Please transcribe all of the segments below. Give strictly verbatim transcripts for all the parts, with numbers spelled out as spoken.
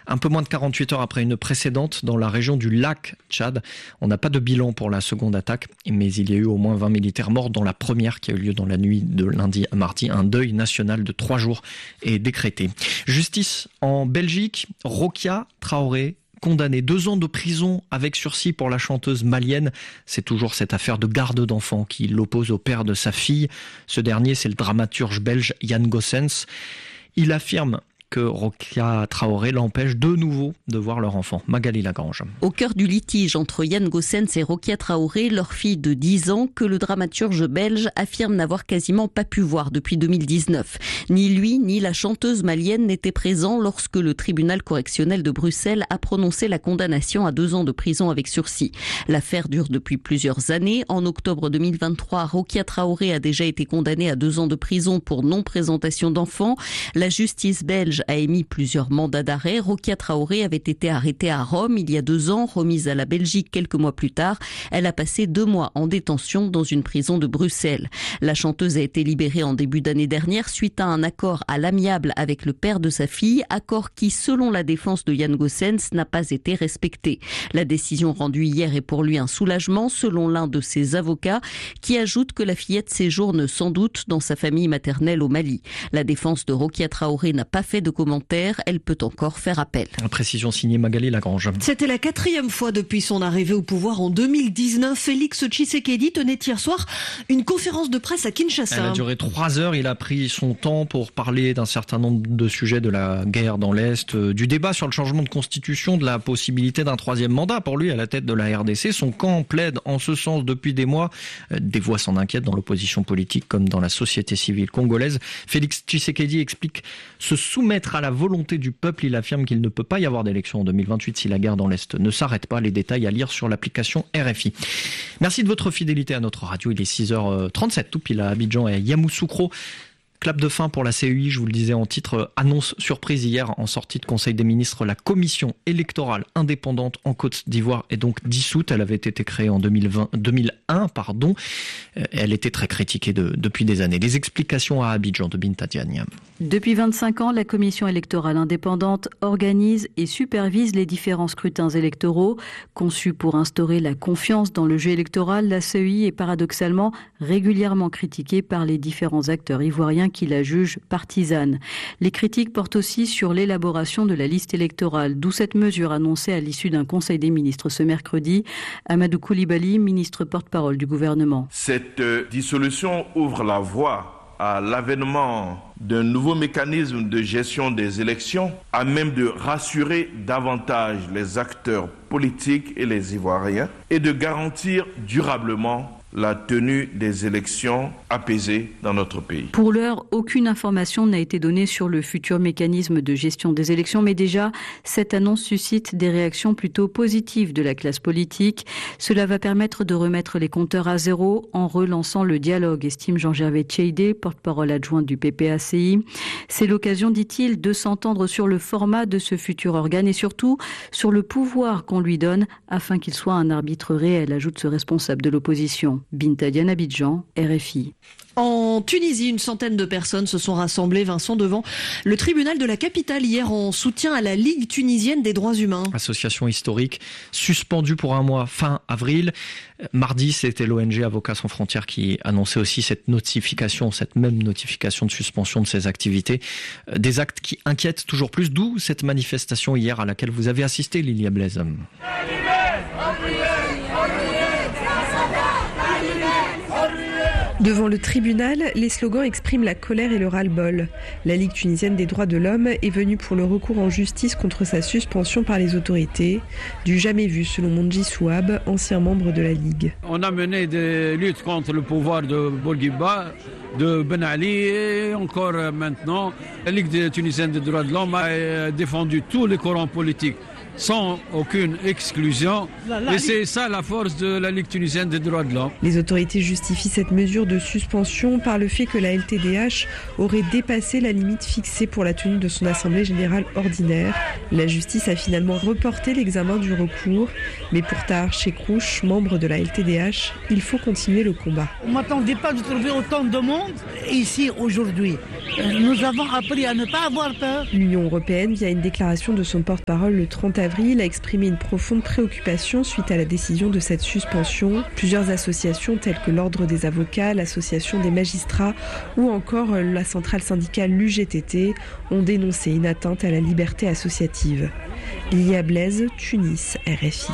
un peu moins de quarante-huit heures après une précédente dans la région du lac Tchad. On n'a pas de bilan pour la seconde attaque, mais il y a eu au moins vingt militaires morts dans la première qui a eu lieu dans la nuit de lundi à mardi. Un deuil national de trois jours est décrété. Justice en Belgique, Rokia Traoré, condamné deux ans de prison avec sursis pour la chanteuse malienne. C'est toujours cette affaire de garde d'enfants qui l'oppose au père de sa fille. Ce dernier, c'est le dramaturge belge Yann Gossens. Il affirme que Rokia Traoré l'empêche de nouveau de voir leur enfant. Magali Lagrange. Au cœur du litige entre Yann Gossens et Rokia Traoré, leur fille de dix ans, que le dramaturge belge affirme n'avoir quasiment pas pu voir depuis deux mille dix-neuf. Ni lui, ni la chanteuse malienne n'étaient présents lorsque le tribunal correctionnel de Bruxelles a prononcé la condamnation à deux ans de prison avec sursis. L'affaire dure depuis plusieurs années. En octobre deux mille vingt-trois, Rokia Traoré a déjà été condamnée à deux ans de prison pour non-présentation d'enfants. La justice belge a émis plusieurs mandats d'arrêt. Rokia Traoré avait été arrêtée à Rome il y a deux ans, remise à la Belgique quelques mois plus tard. Elle a passé deux mois en détention dans une prison de Bruxelles. La chanteuse a été libérée en début d'année dernière suite à un accord à l'amiable avec le père de sa fille, accord qui, selon la défense de Yann Gossens, n'a pas été respecté. La décision rendue hier est pour lui un soulagement, selon l'un de ses avocats, qui ajoute que la fillette séjourne sans doute dans sa famille maternelle au Mali. La défense de Rokia Traoré n'a pas fait de commentaires, elle peut encore faire appel. Précision signée Magali Lagrange. C'était la quatrième fois depuis son arrivée au pouvoir en deux mille dix-neuf. Félix Tshisekedi tenait hier soir une conférence de presse à Kinshasa. Elle a duré trois heures. Il a pris son temps pour parler d'un certain nombre de sujets, de la guerre dans l'Est, du débat sur le changement de constitution, de la possibilité d'un troisième mandat pour lui à la tête de la R D C. Son camp plaide en ce sens depuis des mois. Des voix s'en inquiètent dans l'opposition politique comme dans la société civile congolaise. Félix Tshisekedi explique se soumettre à la volonté du peuple. Il affirme qu'il ne peut pas y avoir d'élection en deux mille vingt-huit si la guerre dans l'Est ne s'arrête pas. Les détails à lire sur l'application R F I. Merci de votre fidélité à notre radio. Il est six heures trente-sept, tout pile à Abidjan et à Yamoussoukro. Clap de fin pour la C E I, je vous le disais en titre, annonce surprise hier en sortie de Conseil des ministres. La commission électorale indépendante en Côte d'Ivoire est donc dissoute. Elle avait été créée en deux mille vingt, deux mille un, pardon. Elle était très critiquée de, depuis des années. Les explications à Abidjan de Binta Diagne. Depuis vingt-cinq ans, la commission électorale indépendante organise et supervise les différents scrutins électoraux. Conçue pour instaurer la confiance dans le jeu électoral, la C E I est paradoxalement régulièrement critiquée par les différents acteurs ivoiriens qui la jugent partisane. Les critiques portent aussi sur l'élaboration de la liste électorale, d'où cette mesure annoncée à l'issue d'un conseil des ministres ce mercredi. Amadou Koulibaly, ministre porte-parole du gouvernement. Cette dissolution ouvre la voie à l'avènement d'un nouveau mécanisme de gestion des élections à même de rassurer davantage les acteurs politiques et les Ivoiriens et de garantir durablement la tenue des élections apaisées dans notre pays. Pour l'heure, aucune information n'a été donnée sur le futur mécanisme de gestion des élections, mais déjà, cette annonce suscite des réactions plutôt positives de la classe politique. Cela va permettre de remettre les compteurs à zéro en relançant le dialogue, estime Jean-Gervais Tcheidé, porte-parole adjoint du P P A C I. C'est l'occasion, dit-il, de s'entendre sur le format de ce futur organe et surtout sur le pouvoir qu'on lui donne afin qu'il soit un arbitre réel, ajoute ce responsable de l'opposition. Binta Diagne, Abidjan, R F I. En Tunisie, une centaine de personnes se sont rassemblées, Vincent, devant le tribunal de la capitale hier en soutien à la Ligue tunisienne des droits humains. Association historique suspendue pour un mois fin avril. Mardi, c'était l'O N G Avocats sans frontières qui annonçait aussi cette notification, cette même notification de suspension de ses activités. Des actes qui inquiètent toujours plus, d'où cette manifestation hier à laquelle vous avez assisté, Lilia Blaise. Devant le tribunal, les slogans expriment la colère et le ras-le-bol. La Ligue tunisienne des droits de l'homme est venue pour le recours en justice contre sa suspension par les autorités, du jamais vu selon Mondji Souab, ancien membre de la Ligue. On a mené des luttes contre le pouvoir de Bourguiba, de Ben Ali et encore maintenant. La Ligue tunisienne des droits de l'homme a défendu tous les courants politiques sans aucune exclusion. Et c'est ça la force de la Ligue tunisienne des droits de l'homme. Les autorités justifient cette mesure jours de suspension par le fait que la L T D H aurait dépassé la limite fixée pour la tenue de son assemblée générale ordinaire. La justice a finalement reporté l'examen du recours. Mais pour Tahar Chekrouche, membre de la L T D H, il faut continuer le combat. On ne m'attendait pas de trouver autant de monde ici aujourd'hui. Nous avons appris à ne pas avoir peur. L'Union européenne, via une déclaration de son porte-parole le trente avril, a exprimé une profonde préoccupation suite à la décision de cette suspension. Plusieurs associations telles que l'Ordre des avocats, l'Association des magistrats ou encore la centrale syndicale l'U G T T ont dénoncé une atteinte à la liberté associative. Lilia Blaise, Tunis, R F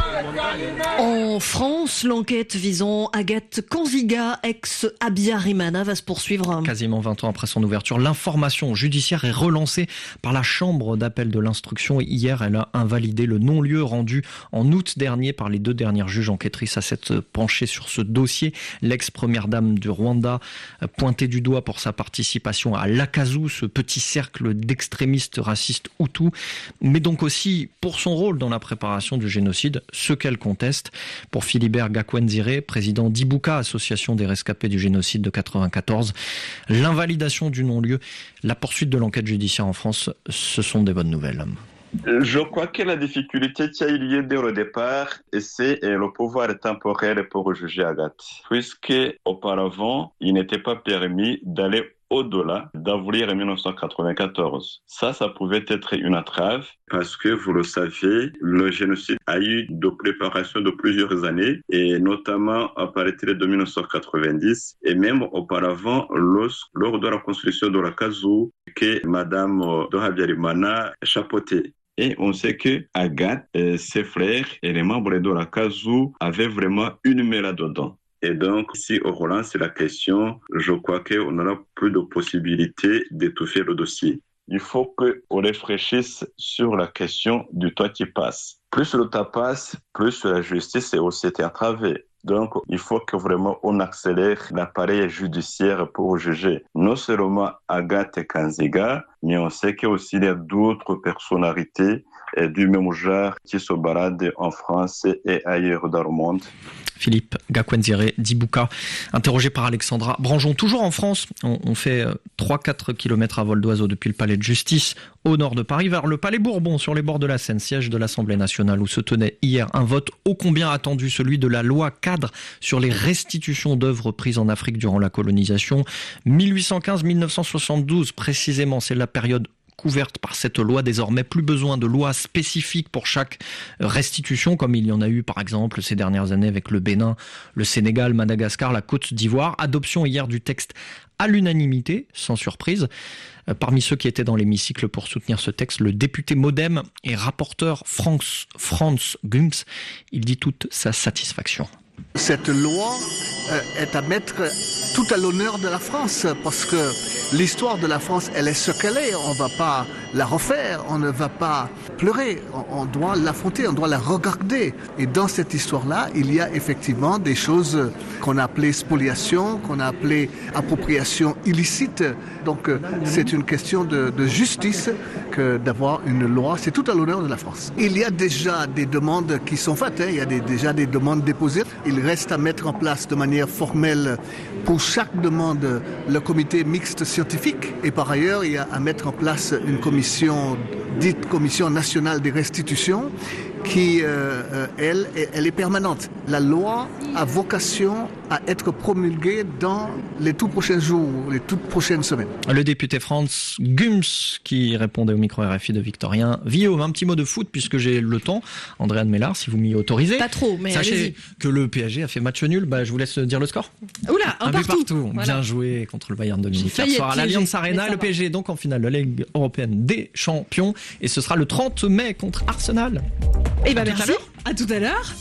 I. En France, l'enquête visant Agathe Kanziga, ex-Habyarimana, va se poursuivre. Quasiment vingt ans après son ouverture, l'information judiciaire est relancée par la chambre d'appel de l'instruction. Hier, elle a invalidé le non-lieu rendu en août dernier par les deux dernières juges enquêtrices à s'être penchées sur ce dossier. L'ex-première dame du Rwanda, pointée du doigt pour sa participation à l'Akazu, ce petit cercle d'extrémistes racistes hutus, mais donc aussi pour son rôle dans la préparation du génocide, ce qu'elle conteste. Pour Philibert Gakwenzire, président d'Ibuka, association des rescapés du génocide de quatre-vingt-quatorze, l'invalidation du non-lieu, la poursuite de l'enquête judiciaire en France, ce sont des bonnes nouvelles. Je crois que la difficulté qui a eu lieu dès le départ, c'est le pouvoir temporel pour juger Agathe. Puisque auparavant, il n'était pas permis d'aller au-delà d'avril dix-neuf cent quatre-vingt-quatorze. Ça, ça pouvait être une entrave parce que, vous le savez, le génocide a eu de préparation de plusieurs années et notamment à partir de dix-neuf cent quatre-vingt-dix et même auparavant lors de la construction de l'Akazu que Madame de Habyarimana chapeautait. Et on sait que Agathe, et ses frères et les membres de l'Akazu avaient vraiment une main là-dedans. Et donc, si on relance la question, je crois qu'on n'aura plus de possibilité d'étouffer le dossier. Il faut qu'on réfléchisse sur la question du temps qui passe. Plus le temps passe, plus la justice est aussi entravée. Donc, il faut que vraiment on accélère l'appareil judiciaire pour juger non seulement Agathe Kanziga, mais on sait qu'il y a aussi d'autres personnalités du même genre qui se baladent en France et ailleurs dans le monde. Philippe Gakwenzire d'Ibuka, interrogé par Alexandra Branjon. Toujours en France, on, on fait trois à quatre kilomètres à vol d'oiseau depuis le palais de justice au nord de Paris vers le palais Bourbon sur les bords de la Seine, siège de l'Assemblée nationale où se tenait hier un vote ô combien attendu, celui de la loi cadre sur les restitutions d'œuvres prises en Afrique durant la colonisation. mille huit cent quinze à mille neuf cent soixante-douze précisément, c'est la période couverte par cette loi. Désormais, plus besoin de loi spécifique pour chaque restitution, comme il y en a eu par exemple ces dernières années avec le Bénin, le Sénégal, Madagascar, la Côte d'Ivoire. Adoption hier du texte à l'unanimité, sans surprise. Parmi ceux qui étaient dans l'hémicycle pour soutenir ce texte, le député Modem et rapporteur Franz, Franz Gums, il dit toute sa satisfaction. Cette loi est à mettre tout à l'honneur de la France parce que l'histoire de la France, elle est ce qu'elle est. On ne va pas la refaire, on ne va pas pleurer. On doit l'affronter, on doit la regarder. Et dans cette histoire-là, il y a effectivement des choses qu'on a appelées spoliation, qu'on a appelées appropriation illicite. Donc c'est une question de, de justice que d'avoir une loi. C'est tout à l'honneur de la France. Il y a déjà des demandes qui sont faites, hein. Il y a des, déjà des demandes déposées. Il reste à mettre en place de manière formelle pour chaque demande le comité mixte scientifique. Et par ailleurs, il y a à mettre en place une commission dite Commission nationale des restitutions qui, euh, elle, elle est permanente. La loi a vocation à être promulguée dans les tout prochains jours, les toutes prochaines semaines. Le député Franz Gums qui répondait au micro R F I de Victorien Villaume. Un petit mot de foot puisque j'ai le temps. Andréane Mélard, si vous m'y autorisez. Pas trop, mais sachez allez-y. Que le P S G a fait match nul. Bah, je vous laisse dire le score. Oula, un, un partout. partout. Voilà. Bien joué contre le Bayern de Munich hier soir à l'Allianz Arena. Le P S G donc en finale de la Ligue européenne des champions. Et ce sera le trente mai contre Arsenal. Et bah merci. À tout à l'heure.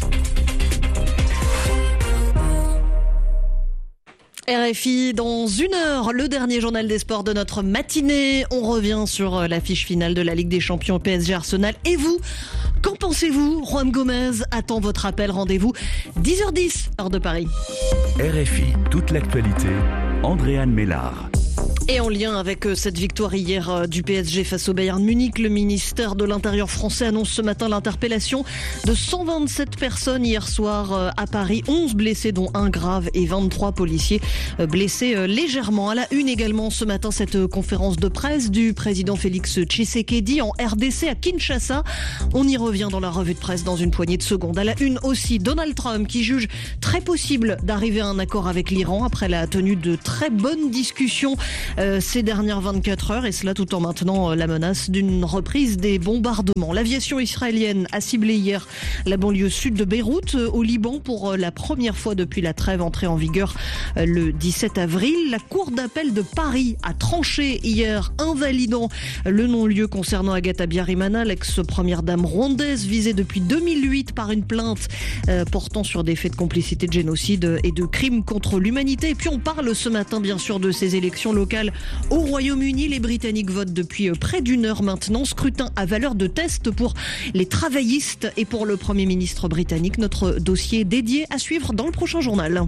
R F I dans une heure, le dernier journal des sports de notre matinée. On revient sur l'affiche finale de la Ligue des Champions P S G Arsenal. Et vous, qu'en pensez-vous? Juan Gomez attend votre appel. Rendez-vous dix heures dix, heure de Paris. R F I, toute l'actualité. Andréane Mélard. Et en lien avec cette victoire hier du P S G face au Bayern Munich, le ministère de l'Intérieur français annonce ce matin l'interpellation de cent vingt-sept personnes hier soir à Paris. onze blessés dont un grave et vingt-trois policiers blessés légèrement. À la une également ce matin, cette conférence de presse du président Félix Tshisekedi en R D C à Kinshasa. On y revient dans la revue de presse dans une poignée de secondes. À la une aussi, Donald Trump qui juge très possible d'arriver à un accord avec l'Iran après la tenue de très bonnes discussions Euh, ces dernières vingt-quatre heures, et cela tout en maintenant euh, la menace d'une reprise des bombardements. L'aviation israélienne a ciblé hier la banlieue sud de Beyrouth euh, au Liban pour euh, la première fois depuis la trêve entrée en vigueur euh, le dix-sept avril. La Cour d'appel de Paris a tranché hier, invalidant le non-lieu concernant Agatha Biarimana, l'ex-première dame rwandaise visée depuis deux mille huit par une plainte euh, portant sur des faits de complicité de génocide et de crimes contre l'humanité. Et puis on parle ce matin bien sûr de ces élections locales au Royaume-Uni. Les Britanniques votent depuis près d'une heure maintenant. Scrutin à valeur de test pour les travaillistes et pour le Premier ministre britannique. Notre dossier dédié à suivre dans le prochain journal.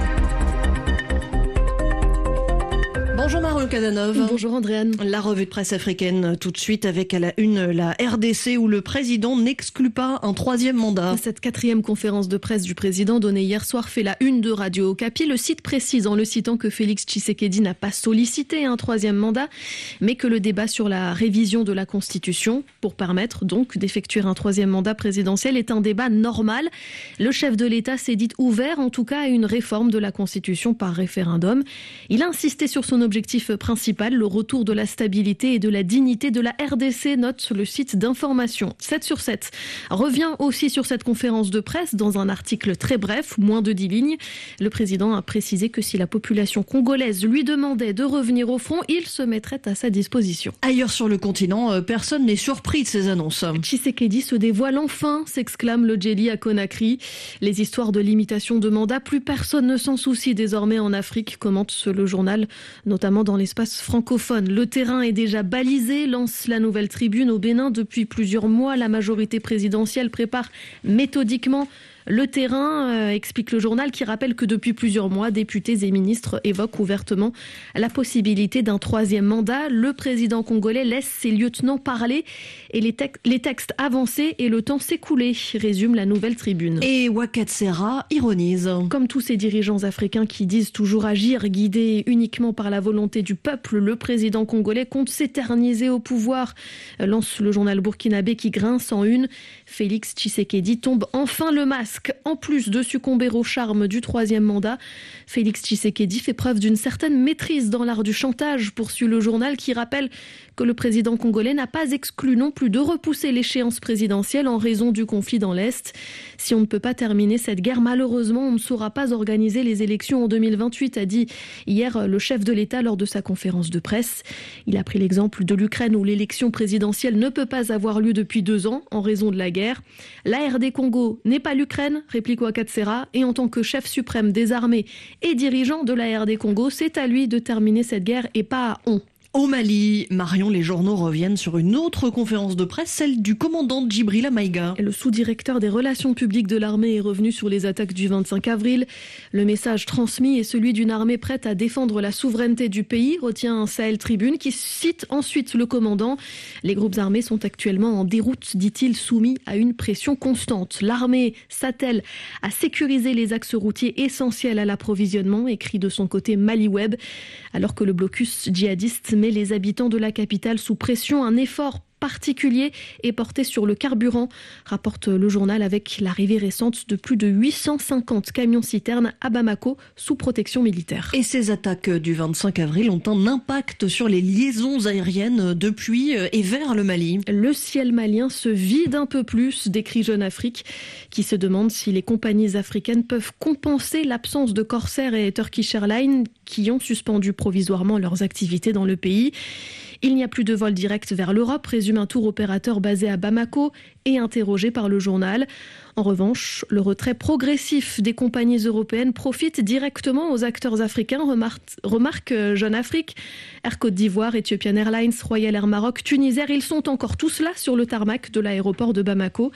Bonjour Marion Cazeneuve. Bonjour Andréane. La revue de presse africaine tout de suite avec à la une la R D C où le président n'exclut pas un troisième mandat. Cette quatrième conférence de presse du président donnée hier soir fait la une de Radio Okapi. Le site précise en le citant que Félix Tshisekedi n'a pas sollicité un troisième mandat, mais que le débat sur la révision de la Constitution pour permettre donc d'effectuer un troisième mandat présidentiel est un débat normal. Le chef de l'État s'est dit ouvert en tout cas à une réforme de la Constitution par référendum. Il a insisté sur son objectif principal, le retour de la stabilité et de la dignité de la R D C, note le site d'information. sept sur sept revient aussi sur cette conférence de presse dans un article très bref, moins de dix lignes. Le président a précisé que si la population congolaise lui demandait de revenir au front, il se mettrait à sa disposition. Ailleurs sur le continent, personne n'est surpris de ces annonces. Tshisekedi se dévoile enfin, s'exclame le Djeli à Conakry. Les histoires de limitation de mandat, plus personne ne s'en soucie désormais en Afrique, commente le journal, notamment dans l'espace francophone. Le terrain est déjà balisé, lance la Nouvelle Tribune. Au Bénin, depuis plusieurs mois, la majorité présidentielle prépare méthodiquement le terrain, euh, explique le journal, qui rappelle que depuis plusieurs mois, députés et ministres évoquent ouvertement la possibilité d'un troisième mandat. Le président congolais laisse ses lieutenants parler et les, te- les textes avancer et le temps s'écouler, résume la Nouvelle Tribune. Et Ouattara ironise. Comme tous ces dirigeants africains qui disent toujours agir, guidés uniquement par la volonté du peuple, le président congolais compte s'éterniser au pouvoir, lance le journal burkinabé qui grince en une. Félix Tshisekedi tombe enfin le masque. En plus de succomber au charme du troisième mandat, Félix Tshisekedi fait preuve d'une certaine maîtrise dans l'art du chantage, poursuit le journal qui rappelle que le président congolais n'a pas exclu non plus de repousser l'échéance présidentielle en raison du conflit dans l'Est. Si on ne peut pas terminer cette guerre, malheureusement, on ne saura pas organiser les élections en deux mille vingt-huit, a dit hier le chef de l'État lors de sa conférence de presse. Il a pris l'exemple de l'Ukraine où l'élection présidentielle ne peut pas avoir lieu depuis deux ans en raison de la guerre. La R D Congo n'est pas l'Ukraine, réplique Ouattara, et en tant que chef suprême des armées et dirigeant de la R D Congo, c'est à lui de terminer cette guerre et pas à on. Au Mali, Marion, les journaux reviennent sur une autre conférence de presse, celle du commandant Djibrila Maïga. Le sous-directeur des relations publiques de l'armée est revenu sur les attaques du vingt-cinq avril. Le message transmis est celui d'une armée prête à défendre la souveraineté du pays, retient Sahel Tribune, qui cite ensuite le commandant. Les groupes armés sont actuellement en déroute, dit-il, soumis à une pression constante. L'armée s'attelle à sécuriser les axes routiers essentiels à l'approvisionnement, écrit de son côté Maliweb, alors que le blocus djihadiste met les habitants de la capitale sous pression. Un effort particulier est porté sur le carburant, rapporte le journal, avec l'arrivée récente de plus de huit cent cinquante camions-citernes à Bamako sous protection militaire. Et ces attaques du vingt-cinq avril ont un impact sur les liaisons aériennes depuis et vers le Mali. Le ciel malien se vide un peu plus, décrit Jeune Afrique, qui se demande si les compagnies africaines peuvent compenser l'absence de Corsair et Turkish Airlines qui ont suspendu provisoirement leurs activités dans le pays. Il n'y a plus de vol direct vers l'Europe, résume un tour opérateur basé à Bamako et interrogé par le journal. En revanche, le retrait progressif des compagnies européennes profite directement aux acteurs africains, remarque, remarque Jeune Afrique. Air Côte d'Ivoire, Ethiopian Airlines, Royal Air Maroc, Tunisair, ils sont encore tous là sur le tarmac de l'aéroport de Bamako.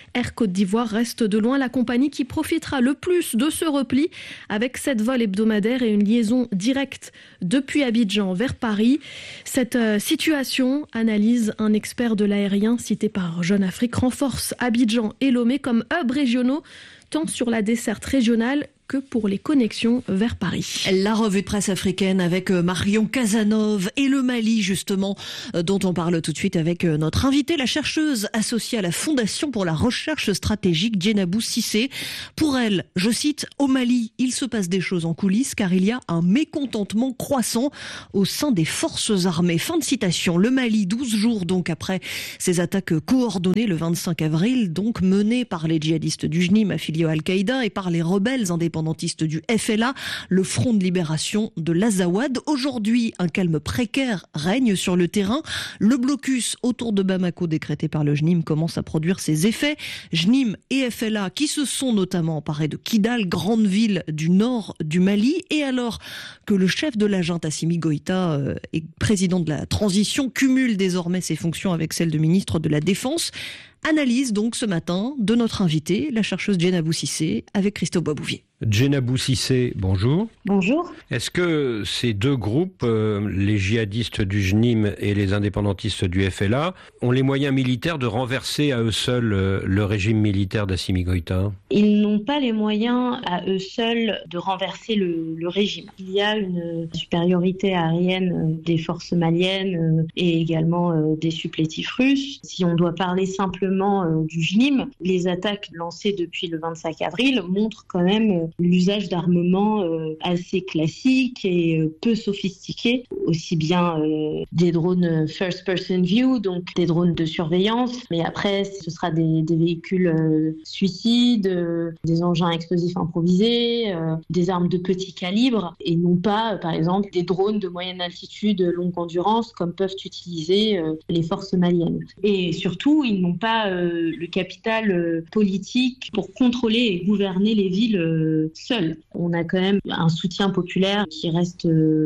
Air Côte d'Ivoire reste de loin la compagnie qui profitera le plus de ce repli, avec sept vols hebdomadaires et une liaison directe depuis Abidjan vers Paris. Cette euh, situation, analyse un expert de l'aérien cité par Jeune Afrique, renforce Abidjan et Lomé comme hubs régionaux, tant sur la desserte régionale que pour les connexions vers Paris. La revue de presse africaine avec Marion Casanov et le Mali, justement, dont on parle tout de suite avec notre invitée, la chercheuse associée à la Fondation pour la recherche stratégique, Djenabou Cissé. Pour elle, je cite, au Mali, il se passe des choses en coulisses car il y a un mécontentement croissant au sein des forces armées. Fin de citation. Le Mali, douze jours donc après ces attaques coordonnées le vingt-cinq avril, donc menées par les djihadistes du J N I M affiliés à Al-Qaïda et par les rebelles indépendants du F L A, le Front de libération de l'Azawad. Aujourd'hui, un calme précaire règne sur le terrain. Le blocus autour de Bamako décrété par le J N I M commence à produire ses effets. J N I M et F L A qui se sont notamment emparés de Kidal, grande ville du nord du Mali. Et alors que le chef de la junte, Assimi Goïta, euh, et président de la transition, cumule désormais ses fonctions avec celles de ministre de la Défense. Analyse donc ce matin de notre invitée, la chercheuse Djenabou Cissé, avec Christophe Boisbouvier. Djenabou Cissé, bonjour. Bonjour. Est-ce que ces deux groupes, euh, les djihadistes du J N I M et les indépendantistes du F L A, ont les moyens militaires de renverser à eux seuls euh, le régime militaire d'Assimi Goïta ? Ils n'ont pas les moyens à eux seuls de renverser le, le régime. Il y a une supériorité aérienne des forces maliennes et également des supplétifs russes. Si on doit parler simplement du J N I M, les attaques lancées depuis le vingt-cinq avril montrent quand même l'usage d'armements assez classiques et peu sophistiqués, aussi bien des drones first person view, donc des drones de surveillance, mais après ce sera des, des véhicules suicides, des engins explosifs improvisés, des armes de petit calibre, et non pas par exemple des drones de moyenne altitude, longue endurance, comme peuvent utiliser les forces maliennes. Et surtout, ils n'ont pas le capital politique pour contrôler et gouverner les villes seuls. On a quand même un soutien populaire qui reste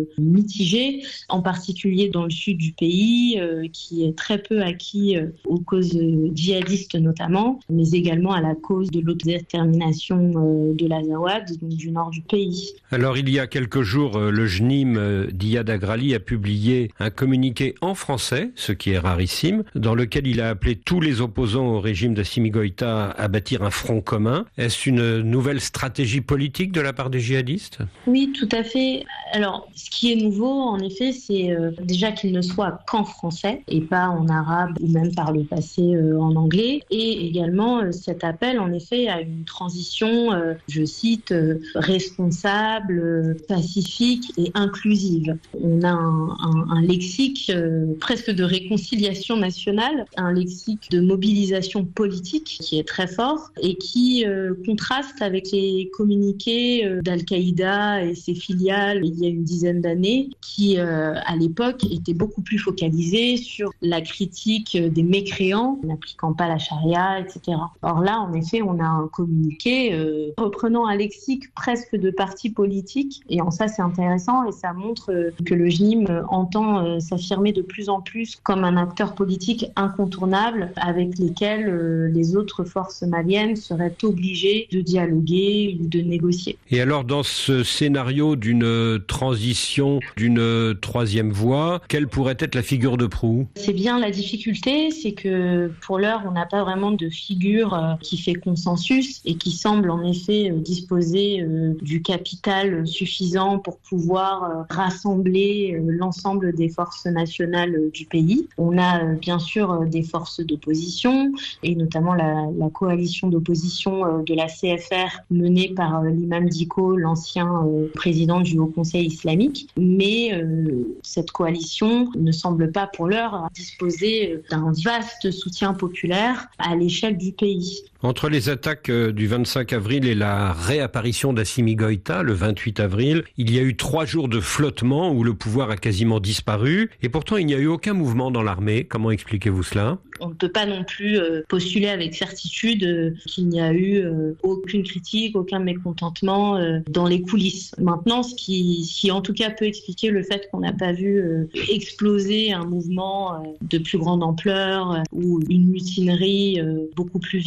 mitigé, en particulier dans le sud du pays, qui est très peu acquis aux causes djihadistes notamment, mais également à la cause de l'autodétermination de l'Azawad, donc du nord du pays. Alors il y a quelques jours, le J N I M d'Iyad Agrali a publié un communiqué en français, ce qui est rarissime, dans lequel il a appelé tous les opposants au régime d'Assimi Goïta à bâtir un front commun. Est-ce une nouvelle stratégie politique de la part des djihadistes ? Oui, tout à fait. Alors, ce qui est nouveau, en effet, c'est euh, déjà qu'il ne soit qu'en français et pas en arabe ou même par le passé euh, en anglais. Et également euh, cet appel, en effet, à une transition, euh, je cite, euh, responsable, euh, pacifique et inclusive. On a un, un, un lexique euh, presque de réconciliation nationale, un lexique de mobilisation politique qui est très fort et qui euh, contraste avec les communiqués euh, d'Al-Qaïda et ses filiales il y a une dizaine d'années qui, euh, à l'époque, étaient beaucoup plus focalisés sur la critique des mécréants n'appliquant pas la charia, et cetera. Or là, en effet, on a un communiqué euh, reprenant un lexique presque de parti politique et en ça, c'est intéressant et ça montre euh, que le J N I M entend euh, s'affirmer de plus en plus comme un acteur politique incontournable avec lesquels euh, les autres forces maliennes seraient obligées de dialoguer ou de négocier. Et alors, dans ce scénario d'une transition, d'une troisième voie, quelle pourrait être la figure de proue ? C'est bien la difficulté, c'est que pour l'heure, on n'a pas vraiment de figure euh, qui fait consensus et qui semble en effet euh, disposer euh, du capital suffisant pour pouvoir euh, rassembler euh, l'ensemble des forces nationales euh, du pays. On a euh, bien sûr euh, des forces d'opposition et notamment la, la coalition d'opposition euh, de la C F R menée par euh, l'imam Dicko, l'ancien euh, président du Haut Conseil islamique. Mais euh, cette coalition ne semble pas pour l'heure disposer d'un vaste soutien populaire à l'échelle du pays. Entre les attaques du vingt-cinq avril et la réapparition d'Assimi Goïta le vingt-huit avril, il y a eu trois jours de flottement où le pouvoir a quasiment disparu et pourtant il n'y a eu aucun mouvement dans l'armée. Comment expliquez-vous cela ? On ne peut pas non plus euh, postuler avec certitude euh, qu'il n'y a eu euh, aucune critique, aucun mécontentement euh, dans les coulisses. Maintenant, ce qui, ce qui en tout cas peut expliquer le fait qu'on n'a pas vu euh, exploser un mouvement euh, de plus grande ampleur euh, ou une mutinerie euh, beaucoup plus visible,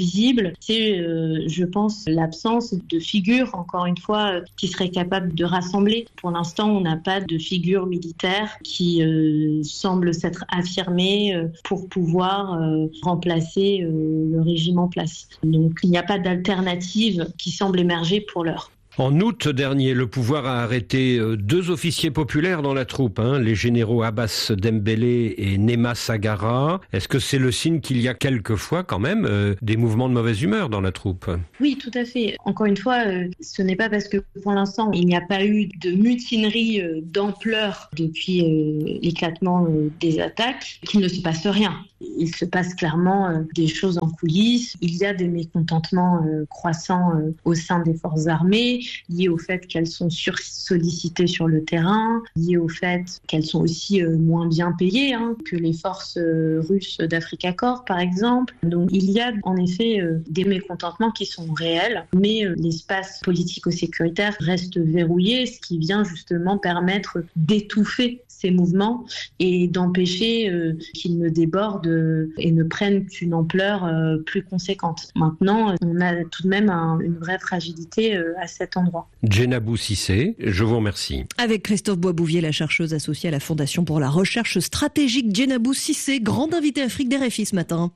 possible, c'est, euh, je pense, l'absence de figure, encore une fois, euh, qui serait capable de rassembler. Pour l'instant, on n'a pas de figure militaire qui euh, semble s'être affirmée euh, pour pouvoir euh, remplacer euh, le régime en place. Donc, il n'y a pas d'alternative qui semble émerger pour l'heure. En août dernier, le pouvoir a arrêté deux officiers populaires dans la troupe, hein, les généraux Abbas Dembélé et Nema Sagara. Est-ce que c'est le signe qu'il y a quelquefois quand même euh, des mouvements de mauvaise humeur dans la troupe ? Oui, tout à fait. Encore une fois, euh, ce n'est pas parce que pour l'instant, il n'y a pas eu de mutinerie euh, d'ampleur depuis euh, l'éclatement euh, des attaques qu'il ne se passe rien. Il se passe clairement euh, des choses en coulisses. Il y a des mécontentements euh, croissants euh, au sein des forces armées, liées au fait qu'elles sont sursollicitées sur le terrain, liées au fait qu'elles sont aussi euh, moins bien payées hein, que les forces euh, russes d'Africa Corps, par exemple. Donc il y a en effet euh, des mécontentements qui sont réels, mais euh, l'espace politico-sécuritaire reste verrouillé, ce qui vient justement permettre d'étouffer ces mouvements et d'empêcher euh, qu'ils ne débordent euh, et ne prennent une ampleur euh, plus conséquente. Maintenant, on a tout de même un, une vraie fragilité euh, à cet endroit. Djenabou Cissé, je vous remercie. Avec Christophe Boisbouvier, la chercheuse associée à la Fondation pour la recherche stratégique, Djenabou Cissé, grande invitée Afrique des R F I ce matin.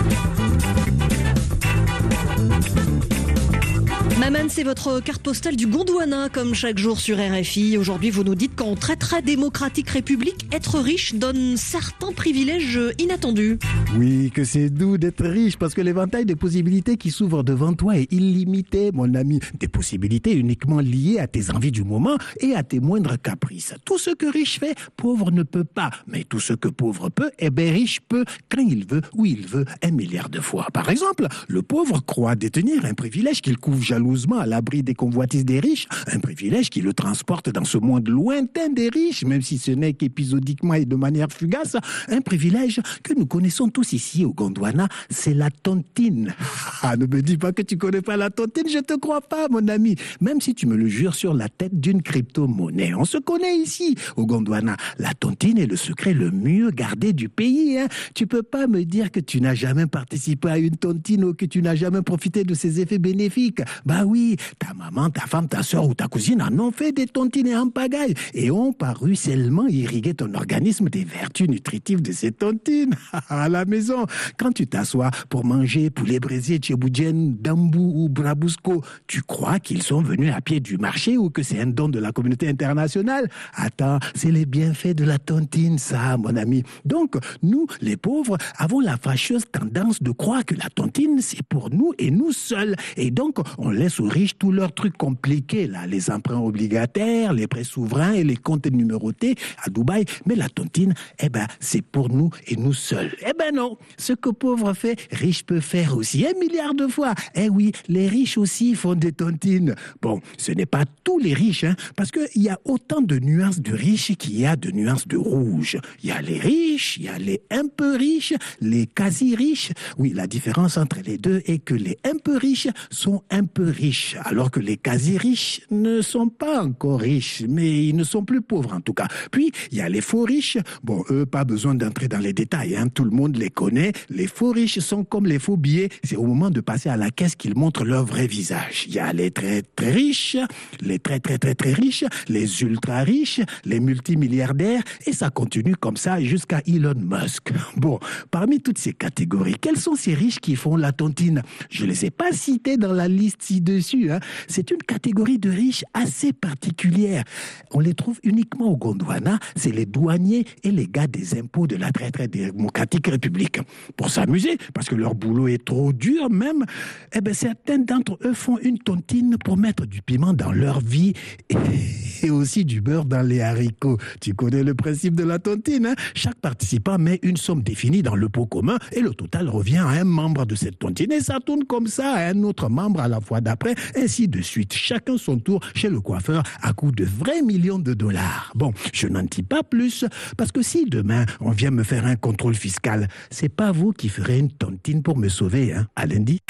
Maman, c'est votre carte postale du Gondwana, comme chaque jour sur R F I. Aujourd'hui, vous nous dites qu'en très très démocratique république, être riche donne certains privilèges inattendus. Oui, que c'est doux d'être riche, parce que l'éventail des possibilités qui s'ouvrent devant toi est illimité, mon ami. Des possibilités uniquement liées à tes envies du moment et à tes moindres caprices. Tout ce que riche fait, pauvre ne peut pas. Mais tout ce que pauvre peut, eh bien riche peut, quand il veut, où il veut, un milliard de fois. Par exemple, le pauvre croit détenir un privilège qu'il couvre jalousement à l'abri des convoitises des riches, un privilège qui le transporte dans ce monde lointain des riches, même si ce n'est qu'épisodiquement et de manière fugace, un privilège que nous connaissons tous ici au Gondwana, c'est la tontine. Ah, ne me dis pas que tu connais pas la tontine, je te crois pas, mon ami, même si tu me le jures sur la tête d'une crypto-monnaie. On se connaît ici au Gondwana. La tontine est le secret le mieux gardé du pays, hein. Tu peux pas me dire que tu n'as jamais participé à une tontine ou que tu n'as jamais profité de ses effets bénéfiques. Bah oui, ta maman, ta femme, ta soeur ou ta cousine en ont fait des tontines en pagaille et ont par ruissellement irrigué ton organisme des vertus nutritives de ces tontines. À la maison, quand tu t'assois pour manger poulet braisé, tchéboudienne, dambou ou brabusco, tu crois qu'ils sont venus à pied du marché ou que c'est un don de la communauté internationale? Attends, c'est les bienfaits de la tontine, ça, mon ami. Donc, nous, les pauvres, avons la fâcheuse tendance de croire que la tontine, c'est pour nous et nous seuls. Et donc, on laisse aux riches tous leurs trucs compliqués, là, les emprunts obligataires, les prêts souverains et les comptes numérotés à Dubaï. Mais la tontine, eh ben, c'est pour nous et nous seuls. Eh ben non, ce que pauvre fait, riche peut faire aussi un milliard de fois. Eh oui, les riches aussi font des tontines. Bon, ce n'est pas tous les riches, hein, parce qu'il y a autant de nuances de riches qu'il y a de nuances de rouge. Il y a les riches, il y a les un peu riches, les quasi riches. Oui, la différence entre les deux est que les un peu riches sont un peu riches, alors que les quasi riches ne sont pas encore riches, mais ils ne sont plus pauvres en tout cas. Puis, il y a les faux riches. Bon, eux, pas besoin d'entrer dans les détails, hein. Tout le monde les connaît. Les faux riches sont comme les faux billets. C'est au moment de passer à la caisse qu'ils montrent leur vrai visage. Il y a les très très riches, les très très très très riches, les ultra riches, les multimilliardaires, et ça continue comme ça jusqu'à Elon Musk. Bon, parmi toutes ces catégories, quels sont ces riches qui font la tontine? Je ne les ai pas cités dans la liste ci-dessus, hein. C'est une catégorie de riches assez particulière. On les trouve uniquement au Gondwana, c'est les douaniers et les gars des impôts de la très très démocratique république. Pour s'amuser, parce que leur boulot est trop dur même, eh ben certains d'entre eux font une tontine pour mettre du piment dans leur vie et, et aussi du beurre dans les haricots. Tu connais le principe de la tontine, hein? Chaque participant met une somme définie dans le pot commun et le total revient à un membre de cette tontine et ça tourne comme ça à un autre membre à la fois d'après, ainsi de suite. Chacun son tour chez le coiffeur à coût de vrais millions de dollars. Bon, je n'en dis pas plus parce que si demain on vient me faire un contrôle fiscal, c'est pas vous qui ferez une tontine pour me sauver, hein? À lundi.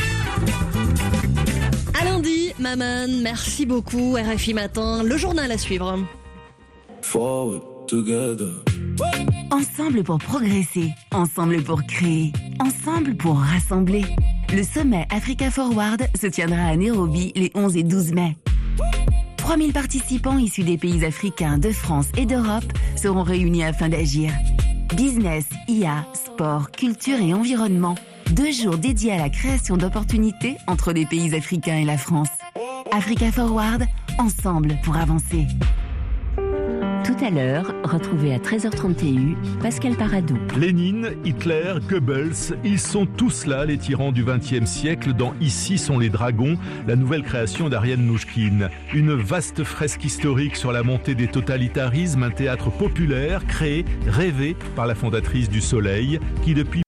À lundi, Maman, merci beaucoup. R F I Matin, le journal à suivre. Forward together. Ensemble pour progresser, ensemble pour créer, ensemble pour rassembler. Le sommet Africa Forward se tiendra à Nairobi les onze et douze mai. trois mille participants issus des pays africains, de France et d'Europe seront réunis afin d'agir. Business, I A, sport, culture et environnement. Deux jours dédiés à la création d'opportunités entre les pays africains et la France. Africa Forward, ensemble pour avancer. Tout à l'heure, retrouvez à treize heures trente et un Pascal Paradou. Lénine, Hitler, Goebbels, ils sont tous là, les tyrans du vingtième siècle, dans Ici sont les dragons, la nouvelle création d'Ariane Nouchkine. Une vaste fresque historique sur la montée des totalitarismes, un théâtre populaire, créé, rêvé par la fondatrice du Soleil, qui depuis...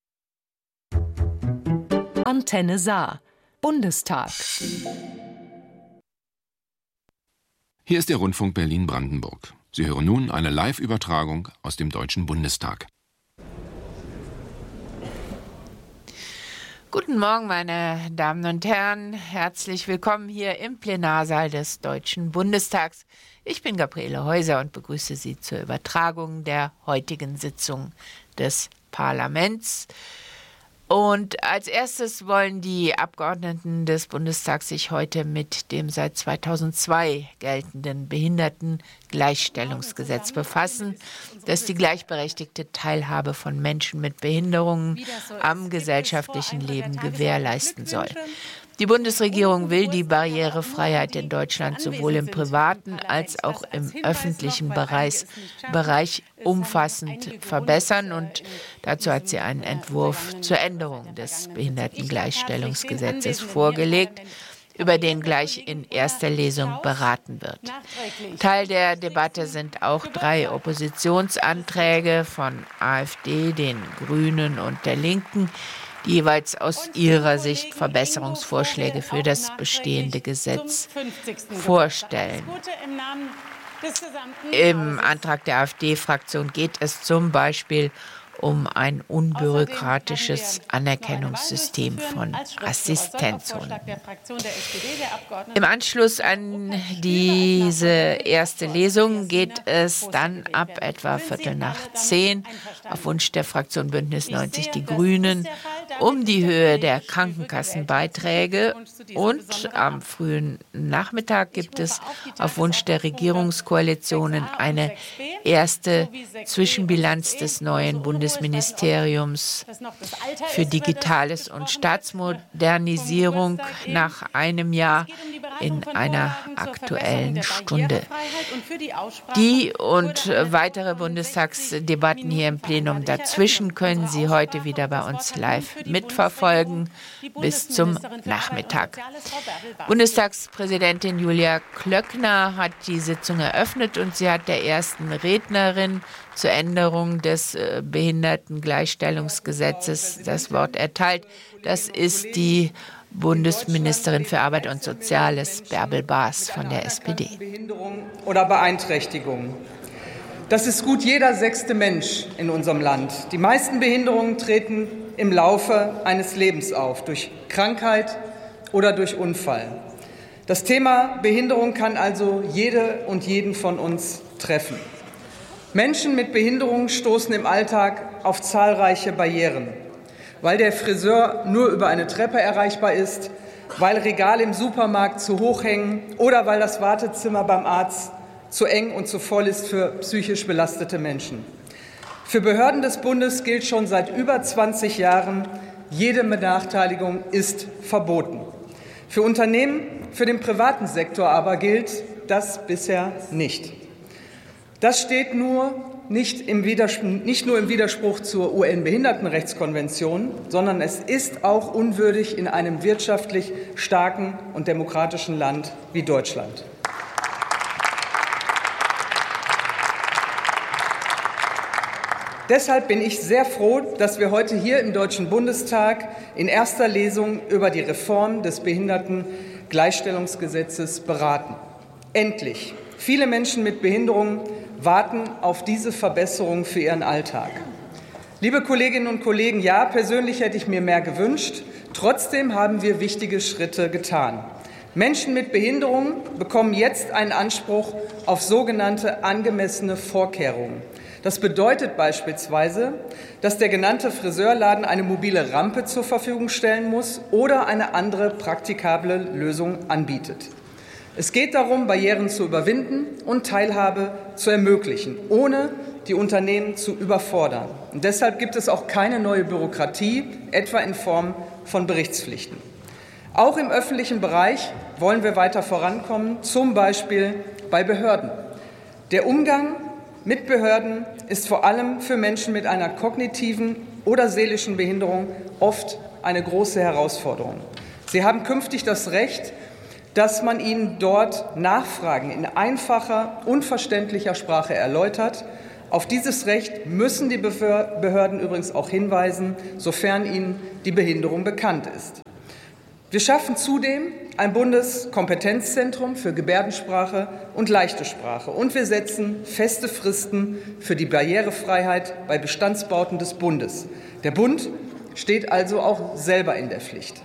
Antenne Saar, Bundestag. Hier ist der Rundfunk Berlin-Brandenburg. Sie hören nun eine Live-Übertragung aus dem Deutschen Bundestag. Guten Morgen, meine Damen und Herren. Herzlich willkommen hier im Plenarsaal des Deutschen Bundestags. Ich bin Gabriele Häuser und begrüße Sie zur Übertragung der heutigen Sitzung des Parlaments. Und als erstes wollen die Abgeordneten des Bundestags sich heute mit dem seit zweitausendzwei geltenden Behindertengleichstellungsgesetz befassen, das die gleichberechtigte Teilhabe von Menschen mit Behinderungen am gesellschaftlichen Leben gewährleisten soll. Die Bundesregierung will die Barrierefreiheit in Deutschland sowohl im privaten als auch im öffentlichen Bereich, Bereich umfassend verbessern. Und dazu hat sie einen Entwurf zur Änderung des Behindertengleichstellungsgesetzes vorgelegt, über den gleich in erster Lesung beraten wird. Teil der Debatte sind auch drei Oppositionsanträge von AfD, den Grünen und der Linken, die jeweils aus ihrer Sicht Verbesserungsvorschläge für das bestehende Gesetz vorstellen. Im Antrag der AfD-Fraktion geht es zum Beispiel um ein unbürokratisches Anerkennungssystem von Assistenzhunden. Im Anschluss an diese erste Lesung geht es dann ab etwa Viertel nach zehn auf Wunsch der Fraktion Bündnis neunzig Die Grünen um die Höhe der Krankenkassenbeiträge, und am frühen Nachmittag gibt es auf Wunsch der Regierungskoalitionen eine erste Zwischenbilanz des neuen Bundesministeriums für Digitales und Staatsmodernisierung nach einem Jahr in einer aktuellen Stunde. Die und weitere Bundestagsdebatten hier im Plenum dazwischen können Sie heute wieder bei uns live mitverfolgen bis zum Nachmittag. Bundestagspräsidentin Julia Klöckner hat die Sitzung eröffnet und sie hat der ersten Rednerin zur Änderung des Behindertengleichstellungsgesetzes das Wort erteilt. Das ist die Bundesministerin für Arbeit und Soziales, Bärbel Baas von der S P D. Behinderung oder Beeinträchtigung. Das ist gut jeder sechste Mensch in unserem Land. Die meisten Behinderungen treten im Laufe eines Lebens auf, durch Krankheit oder durch Unfall. Das Thema Behinderung kann also jede und jeden von uns treffen. Menschen mit Behinderung stoßen im Alltag auf zahlreiche Barrieren, weil der Friseur nur über eine Treppe erreichbar ist, weil Regale im Supermarkt zu hoch hängen oder weil das Wartezimmer beim Arzt zu eng und zu voll ist für psychisch belastete Menschen. Für Behörden des Bundes gilt schon seit über zwanzig Jahren, jede Benachteiligung ist verboten. Für Unternehmen, für den privaten Sektor aber gilt das bisher nicht. Das steht nur nicht, im Widerspruch, nicht nur im Widerspruch zur U N-Behindertenrechtskonvention, sondern es ist auch unwürdig in einem wirtschaftlich starken und demokratischen Land wie Deutschland. Deshalb bin ich sehr froh, dass wir heute hier im Deutschen Bundestag in erster Lesung über die Reform des Behindertengleichstellungsgesetzes beraten. Endlich! Viele Menschen mit Behinderungen warten auf diese Verbesserung für ihren Alltag. Liebe Kolleginnen und Kollegen, ja, persönlich hätte ich mir mehr gewünscht. Trotzdem haben wir wichtige Schritte getan. Menschen mit Behinderungen bekommen jetzt einen Anspruch auf sogenannte angemessene Vorkehrungen. Das bedeutet beispielsweise, dass der genannte Friseurladen eine mobile Rampe zur Verfügung stellen muss oder eine andere praktikable Lösung anbietet. Es geht darum, Barrieren zu überwinden und Teilhabe zu ermöglichen, ohne die Unternehmen zu überfordern. Und deshalb gibt es auch keine neue Bürokratie, etwa in Form von Berichtspflichten. Auch im öffentlichen Bereich wollen wir weiter vorankommen, zum Beispiel bei Behörden. Der Umgang mit Behörden ist vor allem für Menschen mit einer kognitiven oder seelischen Behinderung oft eine große Herausforderung. Sie haben künftig das Recht, dass man ihnen dort Nachfragen in einfacher, unverständlicher Sprache erläutert. Auf dieses Recht müssen die Behörden übrigens auch hinweisen, sofern ihnen die Behinderung bekannt ist. Wir schaffen zudem ein Bundeskompetenzzentrum für Gebärdensprache und leichte Sprache. Und wir setzen feste Fristen für die Barrierefreiheit bei Bestandsbauten des Bundes. Der Bund steht also auch selber in der Pflicht.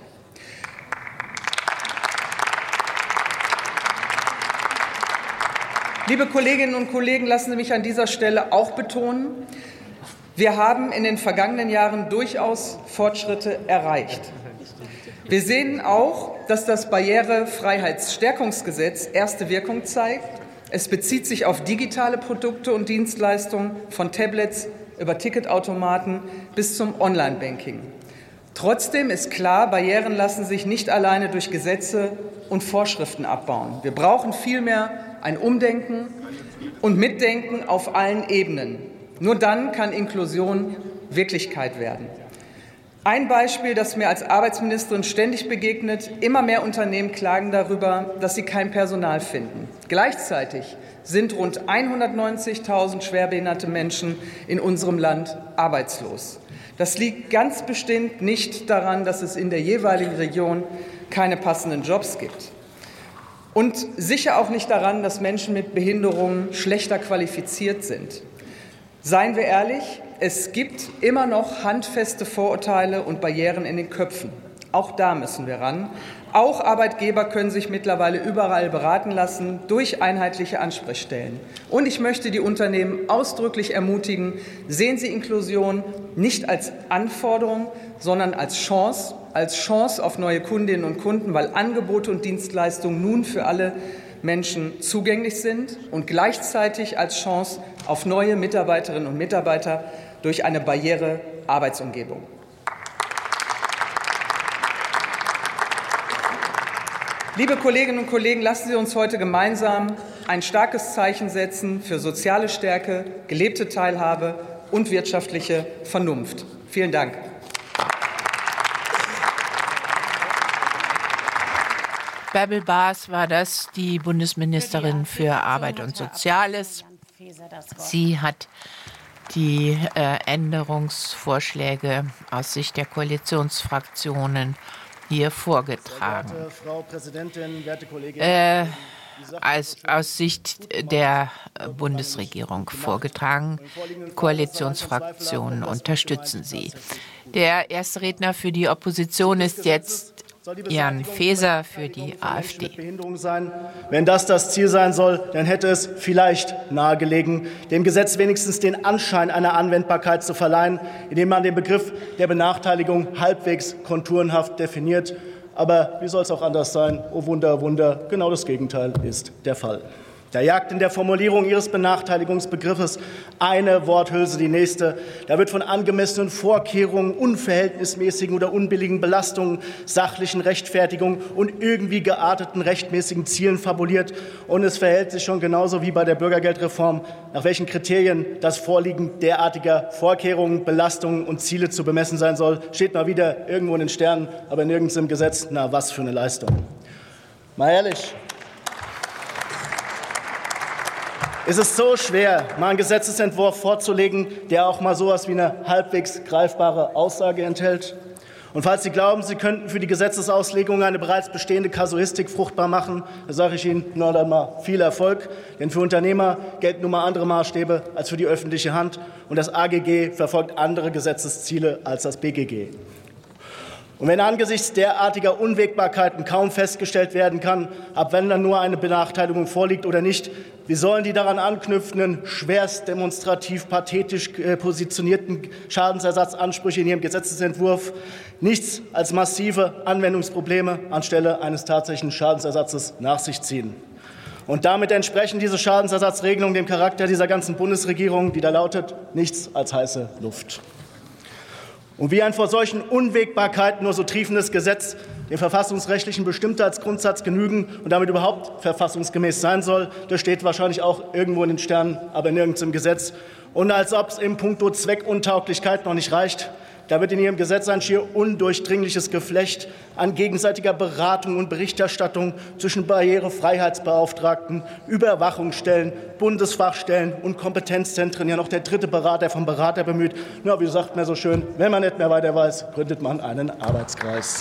Liebe Kolleginnen und Kollegen, lassen Sie mich an dieser Stelle auch betonen, wir haben in den vergangenen Jahren durchaus Fortschritte erreicht. Wir sehen auch, dass das Barrierefreiheitsstärkungsgesetz erste Wirkung zeigt. Es bezieht sich auf digitale Produkte und Dienstleistungen von Tablets über Ticketautomaten bis zum Online-Banking. Trotzdem ist klar, Barrieren lassen sich nicht alleine durch Gesetze und Vorschriften abbauen. Wir brauchen vielmehr ein Umdenken und Mitdenken auf allen Ebenen. Nur dann kann Inklusion Wirklichkeit werden. Ein Beispiel, das mir als Arbeitsministerin ständig begegnet: Immer mehr Unternehmen klagen darüber, dass sie kein Personal finden. Gleichzeitig sind rund hundertneunzigtausend schwerbehinderte Menschen in unserem Land arbeitslos. Das liegt ganz bestimmt nicht daran, dass es in der jeweiligen Region keine passenden Jobs gibt. Und sicher auch nicht daran, dass Menschen mit Behinderungen schlechter qualifiziert sind. Seien wir ehrlich, es gibt immer noch handfeste Vorurteile und Barrieren in den Köpfen. Auch da müssen wir ran. Auch Arbeitgeber können sich mittlerweile überall beraten lassen durch einheitliche Ansprechstellen. Und ich möchte die Unternehmen ausdrücklich ermutigen, sehen Sie Inklusion nicht als Anforderung, sondern als Chance, als Chance auf neue Kundinnen und Kunden, weil Angebote und Dienstleistungen nun für alle Menschen zugänglich sind und gleichzeitig als Chance auf neue Mitarbeiterinnen und Mitarbeiter durch eine barrierefreie Arbeitsumgebung. Liebe Kolleginnen und Kollegen, lassen Sie uns heute gemeinsam ein starkes Zeichen setzen für soziale Stärke, gelebte Teilhabe und wirtschaftliche Vernunft. Vielen Dank. Bärbel Baas war das, die Bundesministerin für Arbeit und Soziales. Sie hat die äh, Änderungsvorschläge aus Sicht der Koalitionsfraktionen hier vorgetragen. Sehr geehrte Frau Präsidentin, werte Kolleginnen, äh, als aus Sicht der Bundesregierung vorgetragen. Koalitionsfraktionen unterstützen sie. Der erste Redner für die Opposition ist jetzt Jan Faeser für die AfD. Sein. Wenn das das Ziel sein soll, dann hätte es vielleicht nahegelegen, dem Gesetz wenigstens den Anschein einer Anwendbarkeit zu verleihen, indem man den Begriff der Benachteiligung halbwegs konturenhaft definiert. Aber wie soll es auch anders sein? Oh Wunder, Wunder, genau das Gegenteil ist der Fall. Da jagt in der Formulierung Ihres Benachteiligungsbegriffes eine Worthülse die nächste. Da wird von angemessenen Vorkehrungen, unverhältnismäßigen oder unbilligen Belastungen, sachlichen Rechtfertigungen und irgendwie gearteten rechtmäßigen Zielen fabuliert. Und es verhält sich schon genauso wie bei der Bürgergeldreform, nach welchen Kriterien das Vorliegen derartiger Vorkehrungen, Belastungen und Ziele zu bemessen sein soll. Steht mal wieder irgendwo in den Sternen, aber nirgends im Gesetz. Na, was für eine Leistung. Mal ehrlich. Es ist so schwer, mal einen Gesetzesentwurf vorzulegen, der auch mal so etwas wie eine halbwegs greifbare Aussage enthält. Und falls Sie glauben, Sie könnten für die Gesetzesauslegung eine bereits bestehende Kasuistik fruchtbar machen, dann sage ich Ihnen noch einmal viel Erfolg. Denn für Unternehmer gelten nun mal andere Maßstäbe als für die öffentliche Hand. Und das A G G verfolgt andere Gesetzesziele als das B G G. Und wenn angesichts derartiger Unwägbarkeiten kaum festgestellt werden kann, ab wann dann nur eine Benachteiligung vorliegt oder nicht, wie sollen die daran anknüpfenden, schwerst demonstrativ pathetisch positionierten Schadensersatzansprüche in ihrem Gesetzesentwurf nichts als massive Anwendungsprobleme anstelle eines tatsächlichen Schadensersatzes nach sich ziehen? Und damit entsprechen diese Schadensersatzregelungen dem Charakter dieser ganzen Bundesregierung, die da lautet, nichts als heiße Luft. Und wie ein vor solchen Unwägbarkeiten nur so triefendes Gesetz dem verfassungsrechtlichen Bestimmtheitsgrundsatz genügen und damit überhaupt verfassungsgemäß sein soll, das steht wahrscheinlich auch irgendwo in den Sternen, aber nirgends im Gesetz. Und als ob es im Punkto Zweckuntauglichkeit noch nicht reicht, da wird in Ihrem Gesetz ein schier undurchdringliches Geflecht an gegenseitiger Beratung und Berichterstattung zwischen Barrierefreiheitsbeauftragten, Überwachungsstellen, Bundesfachstellen und Kompetenzzentren, ja noch der dritte Berater vom Berater bemüht. Na, wie sagt man so schön, wenn man nicht mehr weiter weiß, gründet man einen Arbeitskreis.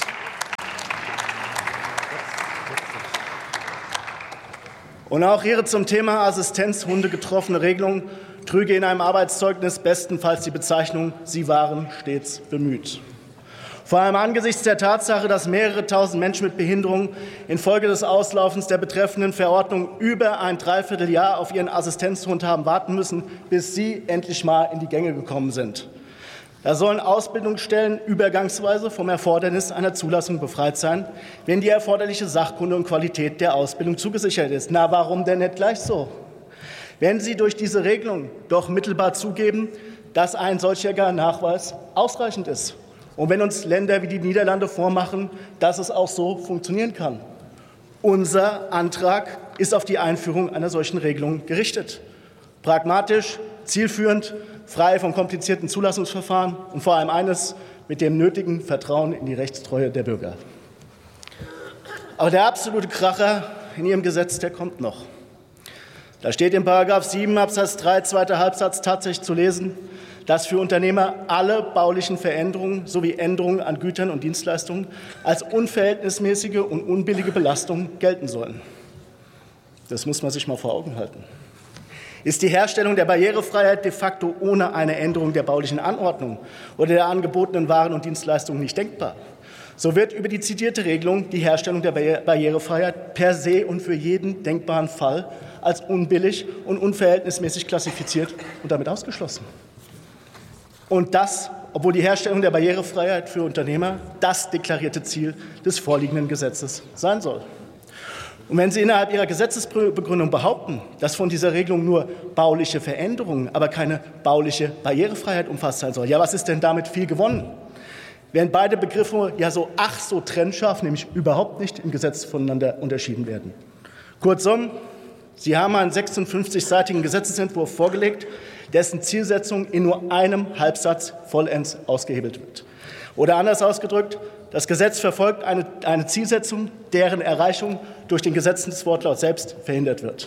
Und auch Ihre zum Thema Assistenzhunde getroffene Regelung trüge in einem Arbeitszeugnis bestenfalls die Bezeichnung, Sie waren stets bemüht. Vor allem angesichts der Tatsache, dass mehrere tausend Menschen mit Behinderung infolge des Auslaufens der betreffenden Verordnung über ein Dreivierteljahr auf ihren Assistenzhund haben warten müssen, bis sie endlich mal in die Gänge gekommen sind. Da sollen Ausbildungsstellen übergangsweise vom Erfordernis einer Zulassung befreit sein, wenn die erforderliche Sachkunde und Qualität der Ausbildung zugesichert ist. Na, warum denn nicht gleich so? Wenn Sie durch diese Regelung doch mittelbar zugeben, dass ein solcher Nachweis ausreichend ist. Und wenn uns Länder wie die Niederlande vormachen, dass es auch so funktionieren kann. Unser Antrag ist auf die Einführung einer solchen Regelung gerichtet. Pragmatisch, zielführend, frei von komplizierten Zulassungsverfahren und vor allem eines mit dem nötigen Vertrauen in die Rechtstreue der Bürger. Aber der absolute Kracher in Ihrem Gesetz, der kommt noch. Da steht in Paragraph sieben Absatz drei, zweiter Halbsatz tatsächlich zu lesen, dass für Unternehmer alle baulichen Veränderungen sowie Änderungen an Gütern und Dienstleistungen als unverhältnismäßige und unbillige Belastung gelten sollen. Das muss man sich mal vor Augen halten. Ist die Herstellung der Barrierefreiheit de facto ohne eine Änderung der baulichen Anordnung oder der angebotenen Waren und Dienstleistungen nicht denkbar, so wird über die zitierte Regelung die Herstellung der Barrierefreiheit per se und für jeden denkbaren Fall als unbillig und unverhältnismäßig klassifiziert und damit ausgeschlossen. Und das, obwohl die Herstellung der Barrierefreiheit für Unternehmer das deklarierte Ziel des vorliegenden Gesetzes sein soll. Und wenn Sie innerhalb Ihrer Gesetzesbegründung behaupten, dass von dieser Regelung nur bauliche Veränderungen, aber keine bauliche Barrierefreiheit umfasst sein soll, ja, was ist denn damit viel gewonnen? Während beide Begriffe ja so ach so trennscharf, nämlich überhaupt nicht im Gesetz voneinander unterschieden werden. Kurzum, Sie haben einen sechsundfünfzigseitigen Gesetzesentwurf vorgelegt, dessen Zielsetzung in nur einem Halbsatz vollends ausgehebelt wird. Oder anders ausgedrückt, das Gesetz verfolgt eine, eine Zielsetzung, deren Erreichung durch den Gesetzeswortlaut selbst verhindert wird.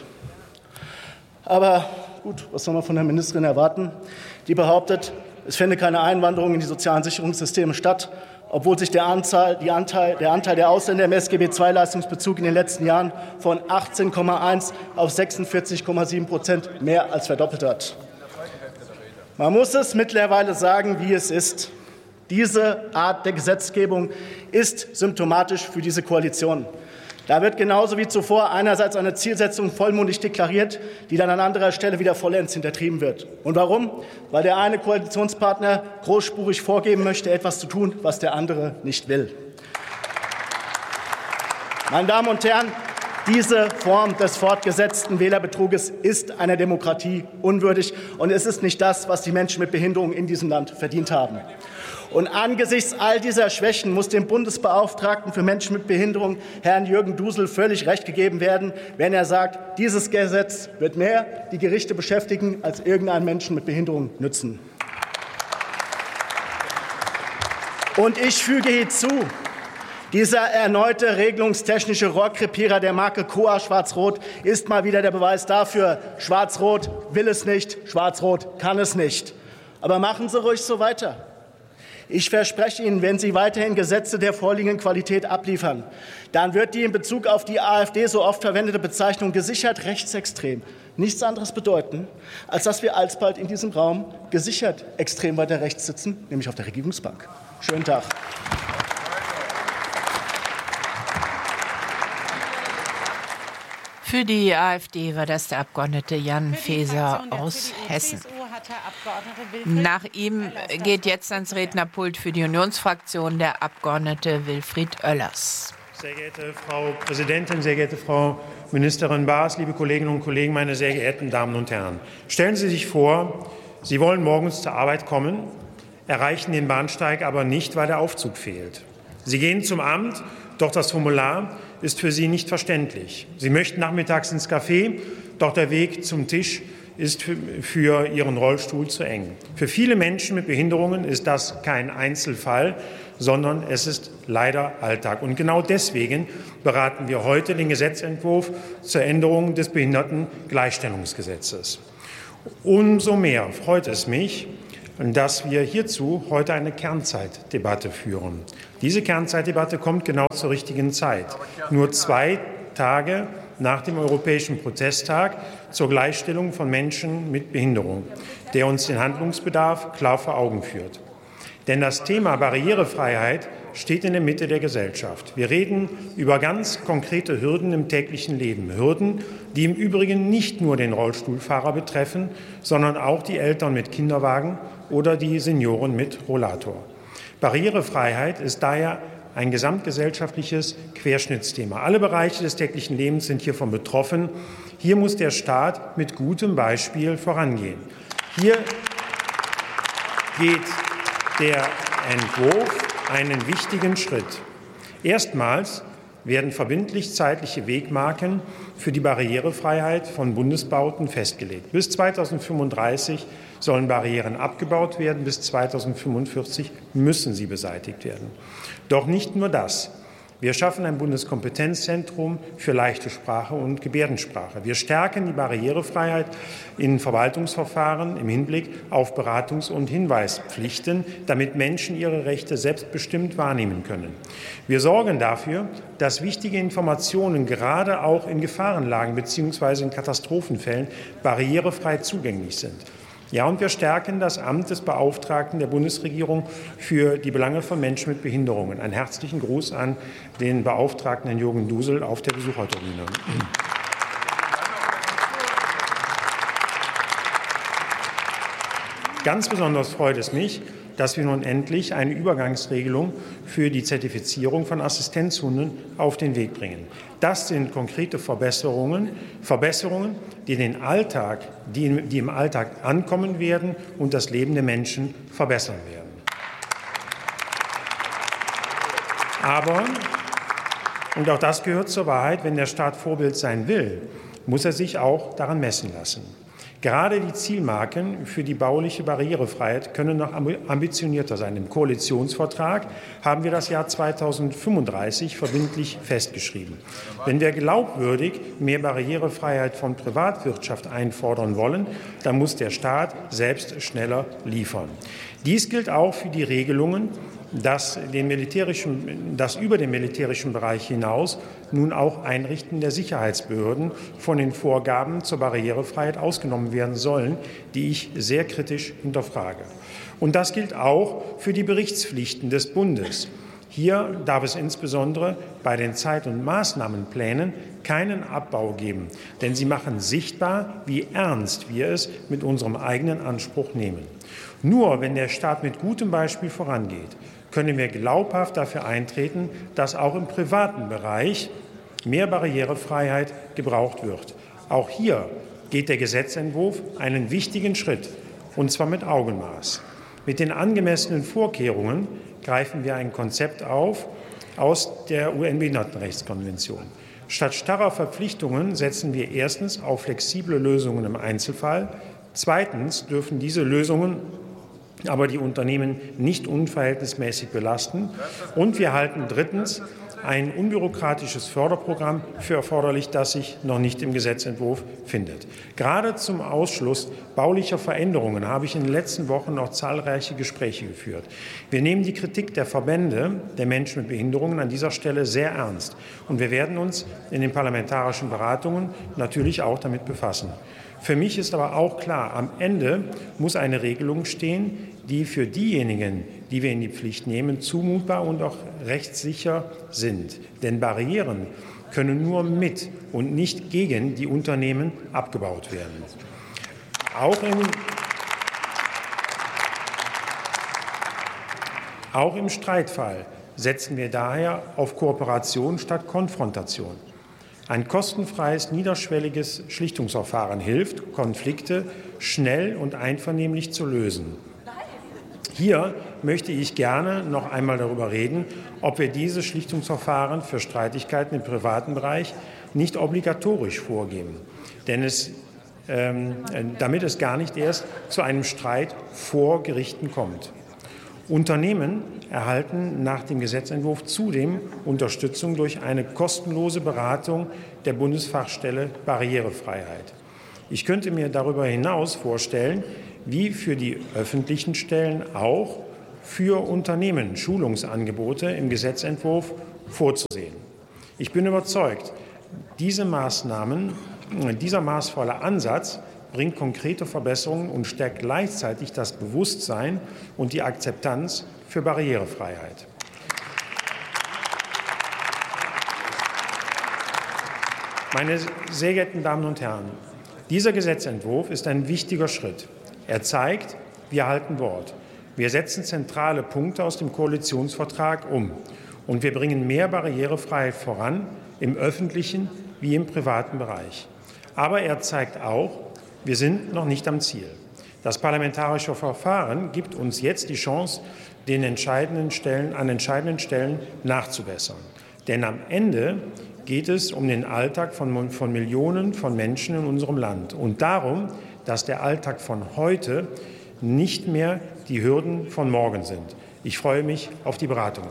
Aber gut, was soll man von der Ministerin erwarten? Die behauptet, es fände keine Einwanderung in die sozialen Sicherungssysteme statt, obwohl sich der Anteil, die Anteil, der Anteil der Ausländer im S G B zwei Leistungsbezug in den letzten Jahren von achtzehn Komma eins auf sechsundvierzig Komma sieben Prozent mehr als verdoppelt hat. Man muss es mittlerweile sagen, wie es ist. Diese Art der Gesetzgebung ist symptomatisch für diese Koalition. Da wird genauso wie zuvor einerseits eine Zielsetzung vollmundig deklariert, die dann an anderer Stelle wieder vollends hintertrieben wird. Und warum? Weil der eine Koalitionspartner großspurig vorgeben möchte, etwas zu tun, was der andere nicht will. Meine Damen und Herren, diese Form des fortgesetzten Wählerbetruges ist einer Demokratie unwürdig, und es ist nicht das, was die Menschen mit Behinderung in diesem Land verdient haben. Und angesichts all dieser Schwächen muss dem Bundesbeauftragten für Menschen mit Behinderung, Herrn Jürgen Dusel, völlig recht gegeben werden, wenn er sagt, dieses Gesetz wird mehr die Gerichte beschäftigen, als irgendeinen Menschen mit Behinderung nützen. Und ich füge hinzu, dieser erneute regelungstechnische Rohrkrepierer der Marke Coa Schwarz-Rot ist mal wieder der Beweis dafür, Schwarz-Rot will es nicht, Schwarz-Rot kann es nicht. Aber machen Sie ruhig so weiter. Ich verspreche Ihnen, wenn Sie weiterhin Gesetze der vorliegenden Qualität abliefern, dann wird die in Bezug auf die AfD so oft verwendete Bezeichnung gesichert rechtsextrem nichts anderes bedeuten, als dass wir alsbald in diesem Raum gesichert extrem weiter rechts sitzen, nämlich auf der Regierungsbank. Schönen Tag. Für die AfD war das der Abgeordnete Jan Faeser aus Hessen. Nach ihm geht jetzt ans Rednerpult für die Unionsfraktion der Abgeordnete Wilfried Oellers. Sehr geehrte Frau Präsidentin, sehr geehrte Frau Ministerin Baas, liebe Kolleginnen und Kollegen, meine sehr geehrten Damen und Herren. Stellen Sie sich vor, Sie wollen morgens zur Arbeit kommen, erreichen den Bahnsteig aber nicht, weil der Aufzug fehlt. Sie gehen zum Amt, doch das Formular ist für Sie nicht verständlich. Sie möchten nachmittags ins Café, doch der Weg zum Tisch ist für Ihren Rollstuhl zu eng. Für viele Menschen mit Behinderungen ist das kein Einzelfall, sondern es ist leider Alltag. Und genau deswegen beraten wir heute den Gesetzentwurf zur Änderung des Behindertengleichstellungsgesetzes. Umso mehr freut es mich, dass wir hierzu heute eine Kernzeitdebatte führen. Diese Kernzeitdebatte kommt genau zur richtigen Zeit. Nur zwei Tage nach dem Europäischen Protesttag zur Gleichstellung von Menschen mit Behinderung, der uns den Handlungsbedarf klar vor Augen führt. Denn das Thema Barrierefreiheit steht in der Mitte der Gesellschaft. Wir reden über ganz konkrete Hürden im täglichen Leben. Hürden, die im Übrigen nicht nur den Rollstuhlfahrer betreffen, sondern auch die Eltern mit Kinderwagen oder die Senioren mit Rollator. Barrierefreiheit ist daher ein gesamtgesellschaftliches Querschnittsthema. Alle Bereiche des täglichen Lebens sind hiervon betroffen. Hier muss der Staat mit gutem Beispiel vorangehen. Hier geht der Entwurf einen wichtigen Schritt. Erstmals werden verbindlich zeitliche Wegmarken für die Barrierefreiheit von Bundesbauten festgelegt. Bis zweitausendfünfunddreißig sollen Barrieren abgebaut werden, bis zweitausendfünfundvierzig müssen sie beseitigt werden. Doch nicht nur das. Wir schaffen ein Bundeskompetenzzentrum für leichte Sprache und Gebärdensprache. Wir stärken die Barrierefreiheit in Verwaltungsverfahren im Hinblick auf Beratungs- und Hinweispflichten, damit Menschen ihre Rechte selbstbestimmt wahrnehmen können. Wir sorgen dafür, dass wichtige Informationen gerade auch in Gefahrenlagen bzw. in Katastrophenfällen barrierefrei zugänglich sind. Ja, und wir stärken das Amt des Beauftragten der Bundesregierung für die Belange von Menschen mit Behinderungen. Einen herzlichen Gruß an den Beauftragten Herrn Jürgen Dusel auf der Besuchertribüne. Ganz besonders freut es mich, dass wir nun endlich eine Übergangsregelung für die Zertifizierung von Assistenzhunden auf den Weg bringen. Das sind konkrete Verbesserungen, Verbesserungen, die den Alltag, die, die im Alltag ankommen werden und das Leben der Menschen verbessern werden. Aber, und auch das gehört zur Wahrheit, wenn der Staat Vorbild sein will, muss er sich auch daran messen lassen. Gerade die Zielmarken für die bauliche Barrierefreiheit können noch ambitionierter sein. Im Koalitionsvertrag haben wir das Jahr zweitausendfünfunddreißig verbindlich festgeschrieben. Wenn wir glaubwürdig mehr Barrierefreiheit von Privatwirtschaft einfordern wollen, dann muss der Staat selbst schneller liefern. Dies gilt auch für die Regelungen, dass, den militärischen, dass über den militärischen Bereich hinaus nun auch Einrichten der Sicherheitsbehörden von den Vorgaben zur Barrierefreiheit ausgenommen werden sollen, die ich sehr kritisch hinterfrage. Und das gilt auch für die Berichtspflichten des Bundes. Hier darf es insbesondere bei den Zeit- und Maßnahmenplänen keinen Abbau geben, denn sie machen sichtbar, wie ernst wir es mit unserem eigenen Anspruch nehmen. Nur wenn der Staat mit gutem Beispiel vorangeht, können wir glaubhaft dafür eintreten, dass auch im privaten Bereich mehr Barrierefreiheit gebraucht wird. Auch hier geht der Gesetzentwurf einen wichtigen Schritt, und zwar mit Augenmaß. Mit den angemessenen Vorkehrungen greifen wir ein Konzept auf aus der U N-Behindertenrechtskonvention. Statt starrer Verpflichtungen setzen wir erstens auf flexible Lösungen im Einzelfall. Zweitens dürfen diese Lösungen aber die Unternehmen nicht unverhältnismäßig belasten. Und wir halten drittens ein unbürokratisches Förderprogramm für erforderlich, das sich noch nicht im Gesetzentwurf findet. Gerade zum Ausschluss baulicher Veränderungen habe ich in den letzten Wochen noch zahlreiche Gespräche geführt. Wir nehmen die Kritik der Verbände der Menschen mit Behinderungen an dieser Stelle sehr ernst. Und wir werden uns in den parlamentarischen Beratungen natürlich auch damit befassen. Für mich ist aber auch klar, am Ende muss eine Regelung stehen, die für diejenigen, die wir in die Pflicht nehmen, zumutbar und auch rechtssicher sind. Denn Barrieren können nur mit und nicht gegen die Unternehmen abgebaut werden. Auch im, auch im Streitfall setzen wir daher auf Kooperation statt Konfrontation. Ein kostenfreies, niederschwelliges Schlichtungsverfahren hilft, Konflikte schnell und einvernehmlich zu lösen. Hier möchte ich gerne noch einmal darüber reden, ob wir dieses Schlichtungsverfahren für Streitigkeiten im privaten Bereich nicht obligatorisch vorgeben, denn es, ähm, damit es gar nicht erst zu einem Streit vor Gerichten kommt. Unternehmen erhalten nach dem Gesetzentwurf zudem Unterstützung durch eine kostenlose Beratung der Bundesfachstelle Barrierefreiheit. Ich könnte mir darüber hinaus vorstellen, wie für die öffentlichen Stellen auch für Unternehmen Schulungsangebote im Gesetzentwurf vorzusehen. Ich bin überzeugt, diese Maßnahmen, dieser maßvolle Ansatz bringt konkrete Verbesserungen und stärkt gleichzeitig das Bewusstsein und die Akzeptanz für Barrierefreiheit. Meine sehr geehrten Damen und Herren, dieser Gesetzentwurf ist ein wichtiger Schritt. Er zeigt, wir halten Wort. Wir setzen zentrale Punkte aus dem Koalitionsvertrag um. Und wir bringen mehr Barrierefreiheit voran, im öffentlichen wie im privaten Bereich. Aber er zeigt auch, wir sind noch nicht am Ziel. Das parlamentarische Verfahren gibt uns jetzt die Chance, den entscheidenden Stellen, an entscheidenden Stellen nachzubessern. Denn am Ende geht es um den Alltag von, von Millionen von Menschen in unserem Land und darum, dass der Alltag von heute nicht mehr die Hürden von morgen sind. Ich freue mich auf die Beratungen.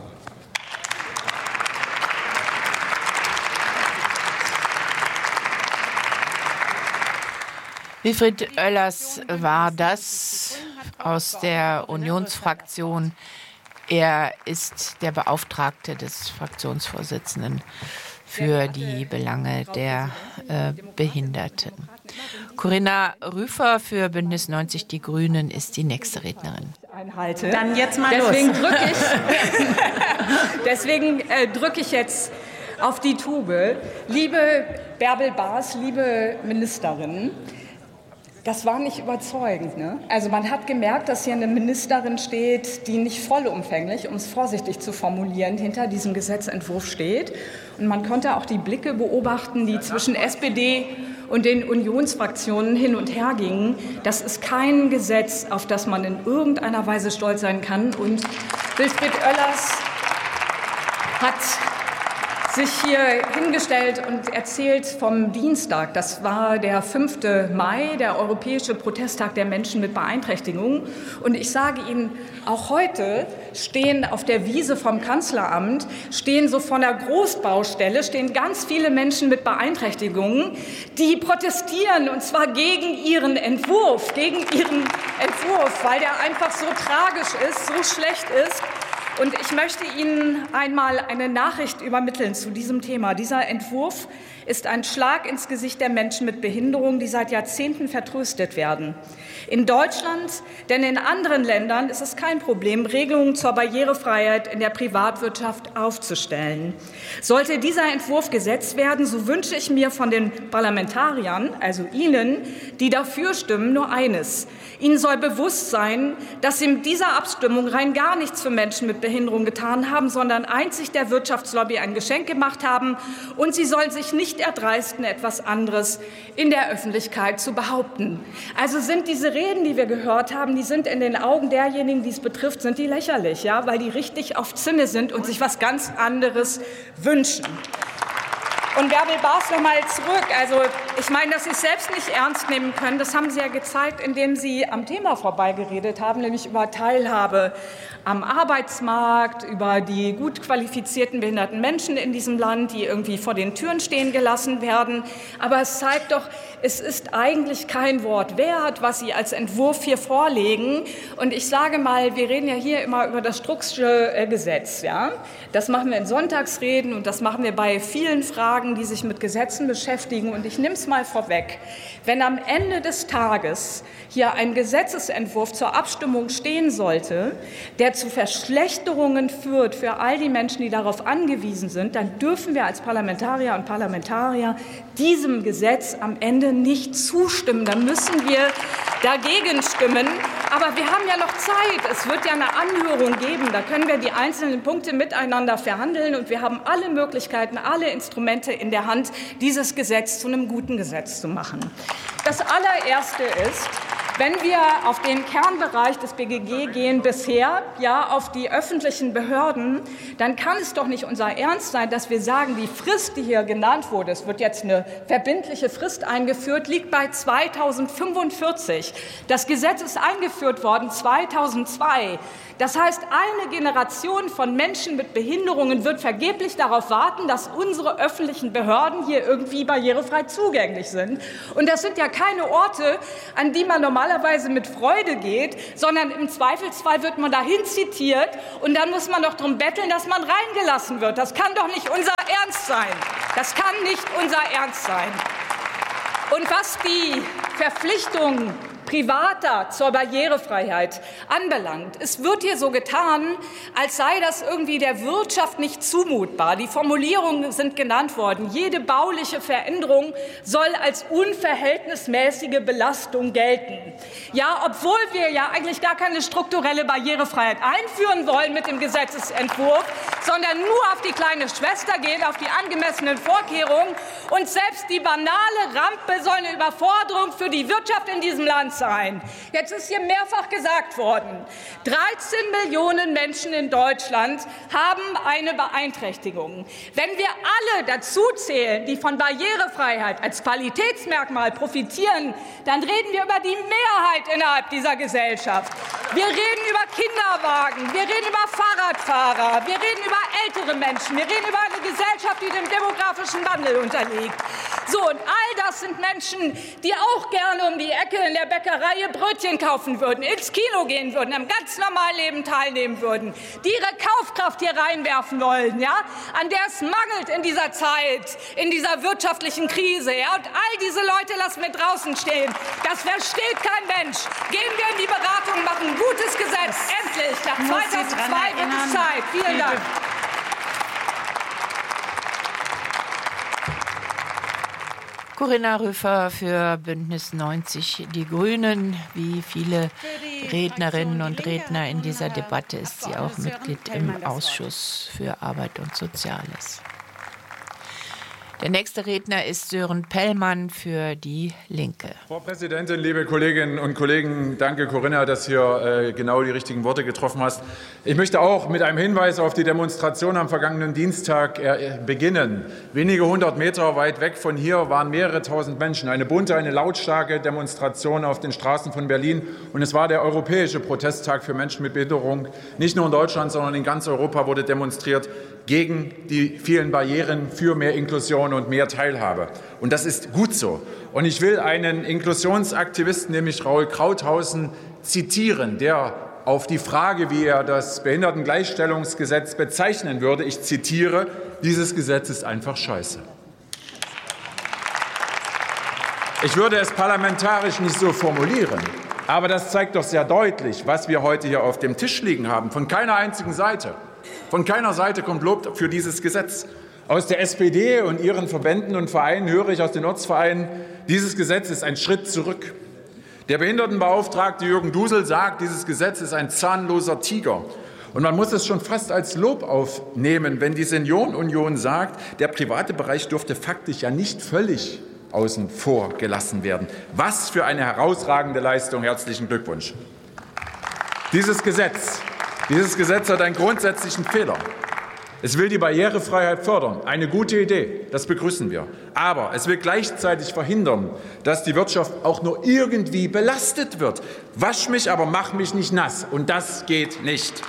Wilfried Oellers war das aus der Unionsfraktion. Er ist der Beauftragte des Fraktionsvorsitzenden für die Belange der äh, Behinderten. Corinna Rüfer für Bündnis neunzig Die Grünen ist die nächste Rednerin. Einhalte. Dann jetzt mal deswegen los. Drück ich, deswegen äh, drücke ich jetzt auf die Tube. Liebe Bärbel Baas, liebe Ministerin, das war nicht überzeugend. Ne? Also man hat gemerkt, dass hier eine Ministerin steht, die nicht vollumfänglich, um es vorsichtig zu formulieren, hinter diesem Gesetzentwurf steht. Und man konnte auch die Blicke beobachten, die zwischen S P D und den Unionsfraktionen hin und her gingen. Das ist kein Gesetz, auf das man in irgendeiner Weise stolz sein kann. Und Wilfried Oellers hat sich hier hingestellt und erzählt vom Dienstag. Das war der fünfte Mai, der Europäische Protesttag der Menschen mit Beeinträchtigungen. Und ich sage Ihnen, auch heute stehen auf der Wiese vom Kanzleramt, stehen so von der Großbaustelle, stehen ganz viele Menschen mit Beeinträchtigungen, die protestieren, und zwar gegen ihren Entwurf, gegen ihren Entwurf, weil der einfach so tragisch ist, so schlecht ist. Und ich möchte Ihnen einmal eine Nachricht übermitteln zu diesem Thema. Dieser Entwurf ist ein Schlag ins Gesicht der Menschen mit Behinderung, die seit Jahrzehnten vertröstet werden. In Deutschland, denn in anderen Ländern ist es kein Problem, Regelungen zur Barrierefreiheit in der Privatwirtschaft aufzustellen. Sollte dieser Entwurf gesetzt werden, so wünsche ich mir von den Parlamentariern, also Ihnen, die dafür stimmen, nur eines. Ihnen soll bewusst sein, dass Sie mit dieser Abstimmung rein gar nichts für Menschen mit Behinderung getan haben, sondern einzig der Wirtschaftslobby ein Geschenk gemacht haben. Und Sie sollen sich nicht erdreisten, etwas anderes in der Öffentlichkeit zu behaupten. Also sind diese Reden, die wir gehört haben, die sind in den Augen derjenigen, die es betrifft, sind die lächerlich, ja, weil die richtig auf Zinne sind und sich was ganz anderes wünschen. Und Bärbel Baas noch mal zurück. Also ich meine, dass Sie es selbst nicht ernst nehmen können, das haben Sie ja gezeigt, indem Sie am Thema vorbeigeredet haben, nämlich über Teilhabe am Arbeitsmarkt, über die gut qualifizierten behinderten Menschen in diesem Land, die irgendwie vor den Türen stehen gelassen werden. Aber es zeigt doch, es ist eigentlich kein Wort wert, was Sie als Entwurf hier vorlegen. Und ich sage mal, wir reden ja hier immer über das Strucksche Gesetz. Ja? Das machen wir in Sonntagsreden und das machen wir bei vielen Fragen, die sich mit Gesetzen beschäftigen. Und ich nehme es es mal vorweg. Wenn am Ende des Tages hier ein Gesetzesentwurf zur Abstimmung stehen sollte, der zu Verschlechterungen führt für all die Menschen, die darauf angewiesen sind, dann dürfen wir als Parlamentarier und Parlamentarier diesem Gesetz am Ende nicht zustimmen. Dann müssen wir dagegen stimmen. Aber wir haben ja noch Zeit. Es wird ja eine Anhörung geben. Da können wir die einzelnen Punkte miteinander verhandeln. Und wir haben alle Möglichkeiten, alle Instrumente in der Hand, dieses Gesetz zu einem guten Gesetz zu machen. Das allererste ist, wenn wir auf den Kernbereich des B G G gehen bisher, ja, auf die öffentlichen Behörden, dann kann es doch nicht unser Ernst sein, dass wir sagen, die Frist, die hier genannt wurde, es wird jetzt eine verbindliche Frist eingeführt, liegt bei zweitausendfünfundvierzig. Das Gesetz ist eingeführt worden zweitausendzwei. Das heißt, eine Generation von Menschen mit Behinderungen wird vergeblich darauf warten, dass unsere öffentlichen Behörden hier irgendwie barrierefrei zugänglich sind. Und das sind ja keine Orte, an die man normalerweise mit Freude geht, sondern im Zweifelsfall wird man dahin zitiert und dann muss man doch darum betteln, dass man reingelassen wird. Das kann doch nicht unser Ernst sein. Das kann nicht unser Ernst sein. Und was die Verpflichtung Privater zur Barrierefreiheit anbelangt. Es wird hier so getan, als sei das irgendwie der Wirtschaft nicht zumutbar. Die Formulierungen sind genannt worden. Jede bauliche Veränderung soll als unverhältnismäßige Belastung gelten. Ja, obwohl wir ja eigentlich gar keine strukturelle Barrierefreiheit einführen wollen mit dem Gesetzesentwurf, sondern nur auf die kleine Schwester gehen, auf die angemessenen Vorkehrungen. Und selbst die banale Rampe soll eine Überforderung für die Wirtschaft in diesem Land sein. Jetzt ist hier mehrfach gesagt worden, dreizehn Millionen Menschen in Deutschland haben eine Beeinträchtigung. Wenn wir alle dazu zählen, die von Barrierefreiheit als Qualitätsmerkmal profitieren, dann reden wir über die Mehrheit innerhalb dieser Gesellschaft. Wir reden über Kinderwagen, wir reden über Fahrradfahrer, wir reden über ältere Menschen, wir reden über eine Gesellschaft, die dem demografischen Wandel unterliegt. So, und all das sind Menschen, die auch gerne um die Ecke in der Bäckerei Brötchen kaufen würden, ins Kino gehen würden, am ganz normalen Leben teilnehmen würden, die ihre Kaufkraft hier reinwerfen wollen, ja, an der es mangelt in dieser Zeit, in dieser wirtschaftlichen Krise. Ja, und all diese Leute lassen wir draußen stehen. Das versteht kein Mensch. Gehen wir in die Beratung, machen ein gutes Gesetz. Endlich, nach zweitausendzwei wird es Zeit. Vielen Dank. Corinna Rüffer für Bündnis neunzig Die Grünen. Wie viele Rednerinnen und Redner in dieser Debatte ist sie auch Mitglied im Ausschuss für Arbeit und Soziales. Der nächste Redner ist Sören Pellmann für die Linke. Frau Präsidentin, liebe Kolleginnen und Kollegen, danke Corinna, dass du hier äh, genau die richtigen Worte getroffen hast. Ich möchte auch mit einem Hinweis auf die Demonstration am vergangenen Dienstag äh, beginnen. Wenige hundert Meter weit weg von hier waren mehrere tausend Menschen. Eine bunte, eine lautstarke Demonstration auf den Straßen von Berlin. Und es war der Europäische Protesttag für Menschen mit Behinderung. Nicht nur in Deutschland, sondern in ganz Europa wurde demonstriert gegen die vielen Barrieren für mehr Inklusion und mehr Teilhabe. Und das ist gut so. Und ich will einen Inklusionsaktivisten, nämlich Raul Krauthausen, zitieren, der auf die Frage, wie er das Behindertengleichstellungsgesetz bezeichnen würde, ich zitiere, dieses Gesetz ist einfach scheiße. Ich würde es parlamentarisch nicht so formulieren, aber das zeigt doch sehr deutlich, was wir heute hier auf dem Tisch liegen haben, von keiner einzigen Seite. Von keiner Seite kommt Lob für dieses Gesetz. Aus der S P D und ihren Verbänden und Vereinen höre ich, aus den Ortsvereinen, dieses Gesetz ist ein Schritt zurück. Der Behindertenbeauftragte Jürgen Dusel sagt, dieses Gesetz ist ein zahnloser Tiger. Und man muss es schon fast als Lob aufnehmen, wenn die Seniorenunion sagt, der private Bereich dürfte faktisch ja nicht völlig außen vor gelassen werden. Was für eine herausragende Leistung. Herzlichen Glückwunsch. Dieses Gesetz Dieses Gesetz hat einen grundsätzlichen Fehler. Es will die Barrierefreiheit fördern. Eine gute Idee, das begrüßen wir. Aber es will gleichzeitig verhindern, dass die Wirtschaft auch nur irgendwie belastet wird. Wasch mich, aber mach mich nicht nass. Und das geht nicht.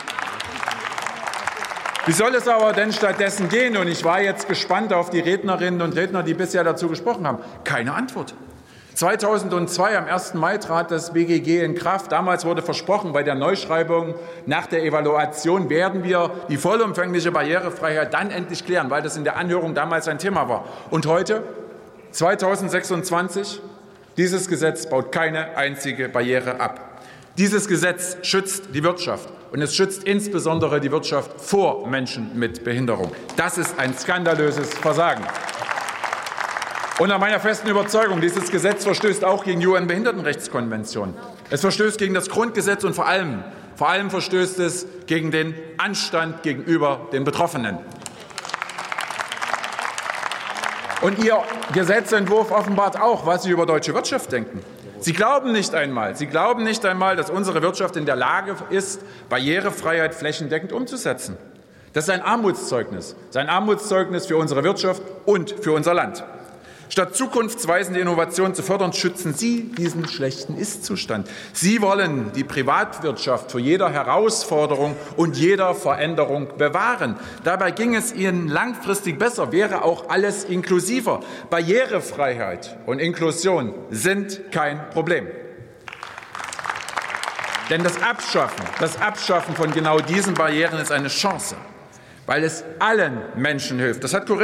Wie soll es aber denn stattdessen gehen? Und ich war jetzt gespannt auf die Rednerinnen und Redner, die bisher dazu gesprochen haben. Keine Antwort. zweitausendzwei, am ersten Mai, trat das B G G in Kraft. Damals wurde versprochen, bei der Neuschreibung nach der Evaluation werden wir die vollumfängliche Barrierefreiheit dann endlich klären, weil das in der Anhörung damals ein Thema war. Und heute, zweitausendsechsundzwanzig, dieses Gesetz baut keine einzige Barriere ab. Dieses Gesetz schützt die Wirtschaft und es schützt insbesondere die Wirtschaft vor Menschen mit Behinderung. Das ist ein skandalöses Versagen. Und nach meiner festen Überzeugung, dieses Gesetz verstößt auch gegen die U N-Behindertenrechtskonvention. Es verstößt gegen das Grundgesetz und vor allem, vor allem verstößt es gegen den Anstand gegenüber den Betroffenen. Und Ihr Gesetzentwurf offenbart auch, was Sie über deutsche Wirtschaft denken. Sie glauben nicht einmal, Sie glauben nicht einmal, dass unsere Wirtschaft in der Lage ist, Barrierefreiheit flächendeckend umzusetzen. Das ist ein Armutszeugnis. Das ist ein Armutszeugnis für unsere Wirtschaft und für unser Land. Statt zukunftsweisende Innovationen zu fördern, schützen Sie diesen schlechten Ist-Zustand. Sie wollen die Privatwirtschaft vor jeder Herausforderung und jeder Veränderung bewahren. Dabei ging es Ihnen langfristig besser, wäre auch alles inklusiver. Barrierefreiheit und Inklusion sind kein Problem. Denn das Abschaffen, das Abschaffen von genau diesen Barrieren ist eine Chance, weil es allen Menschen hilft. Das hat Corinna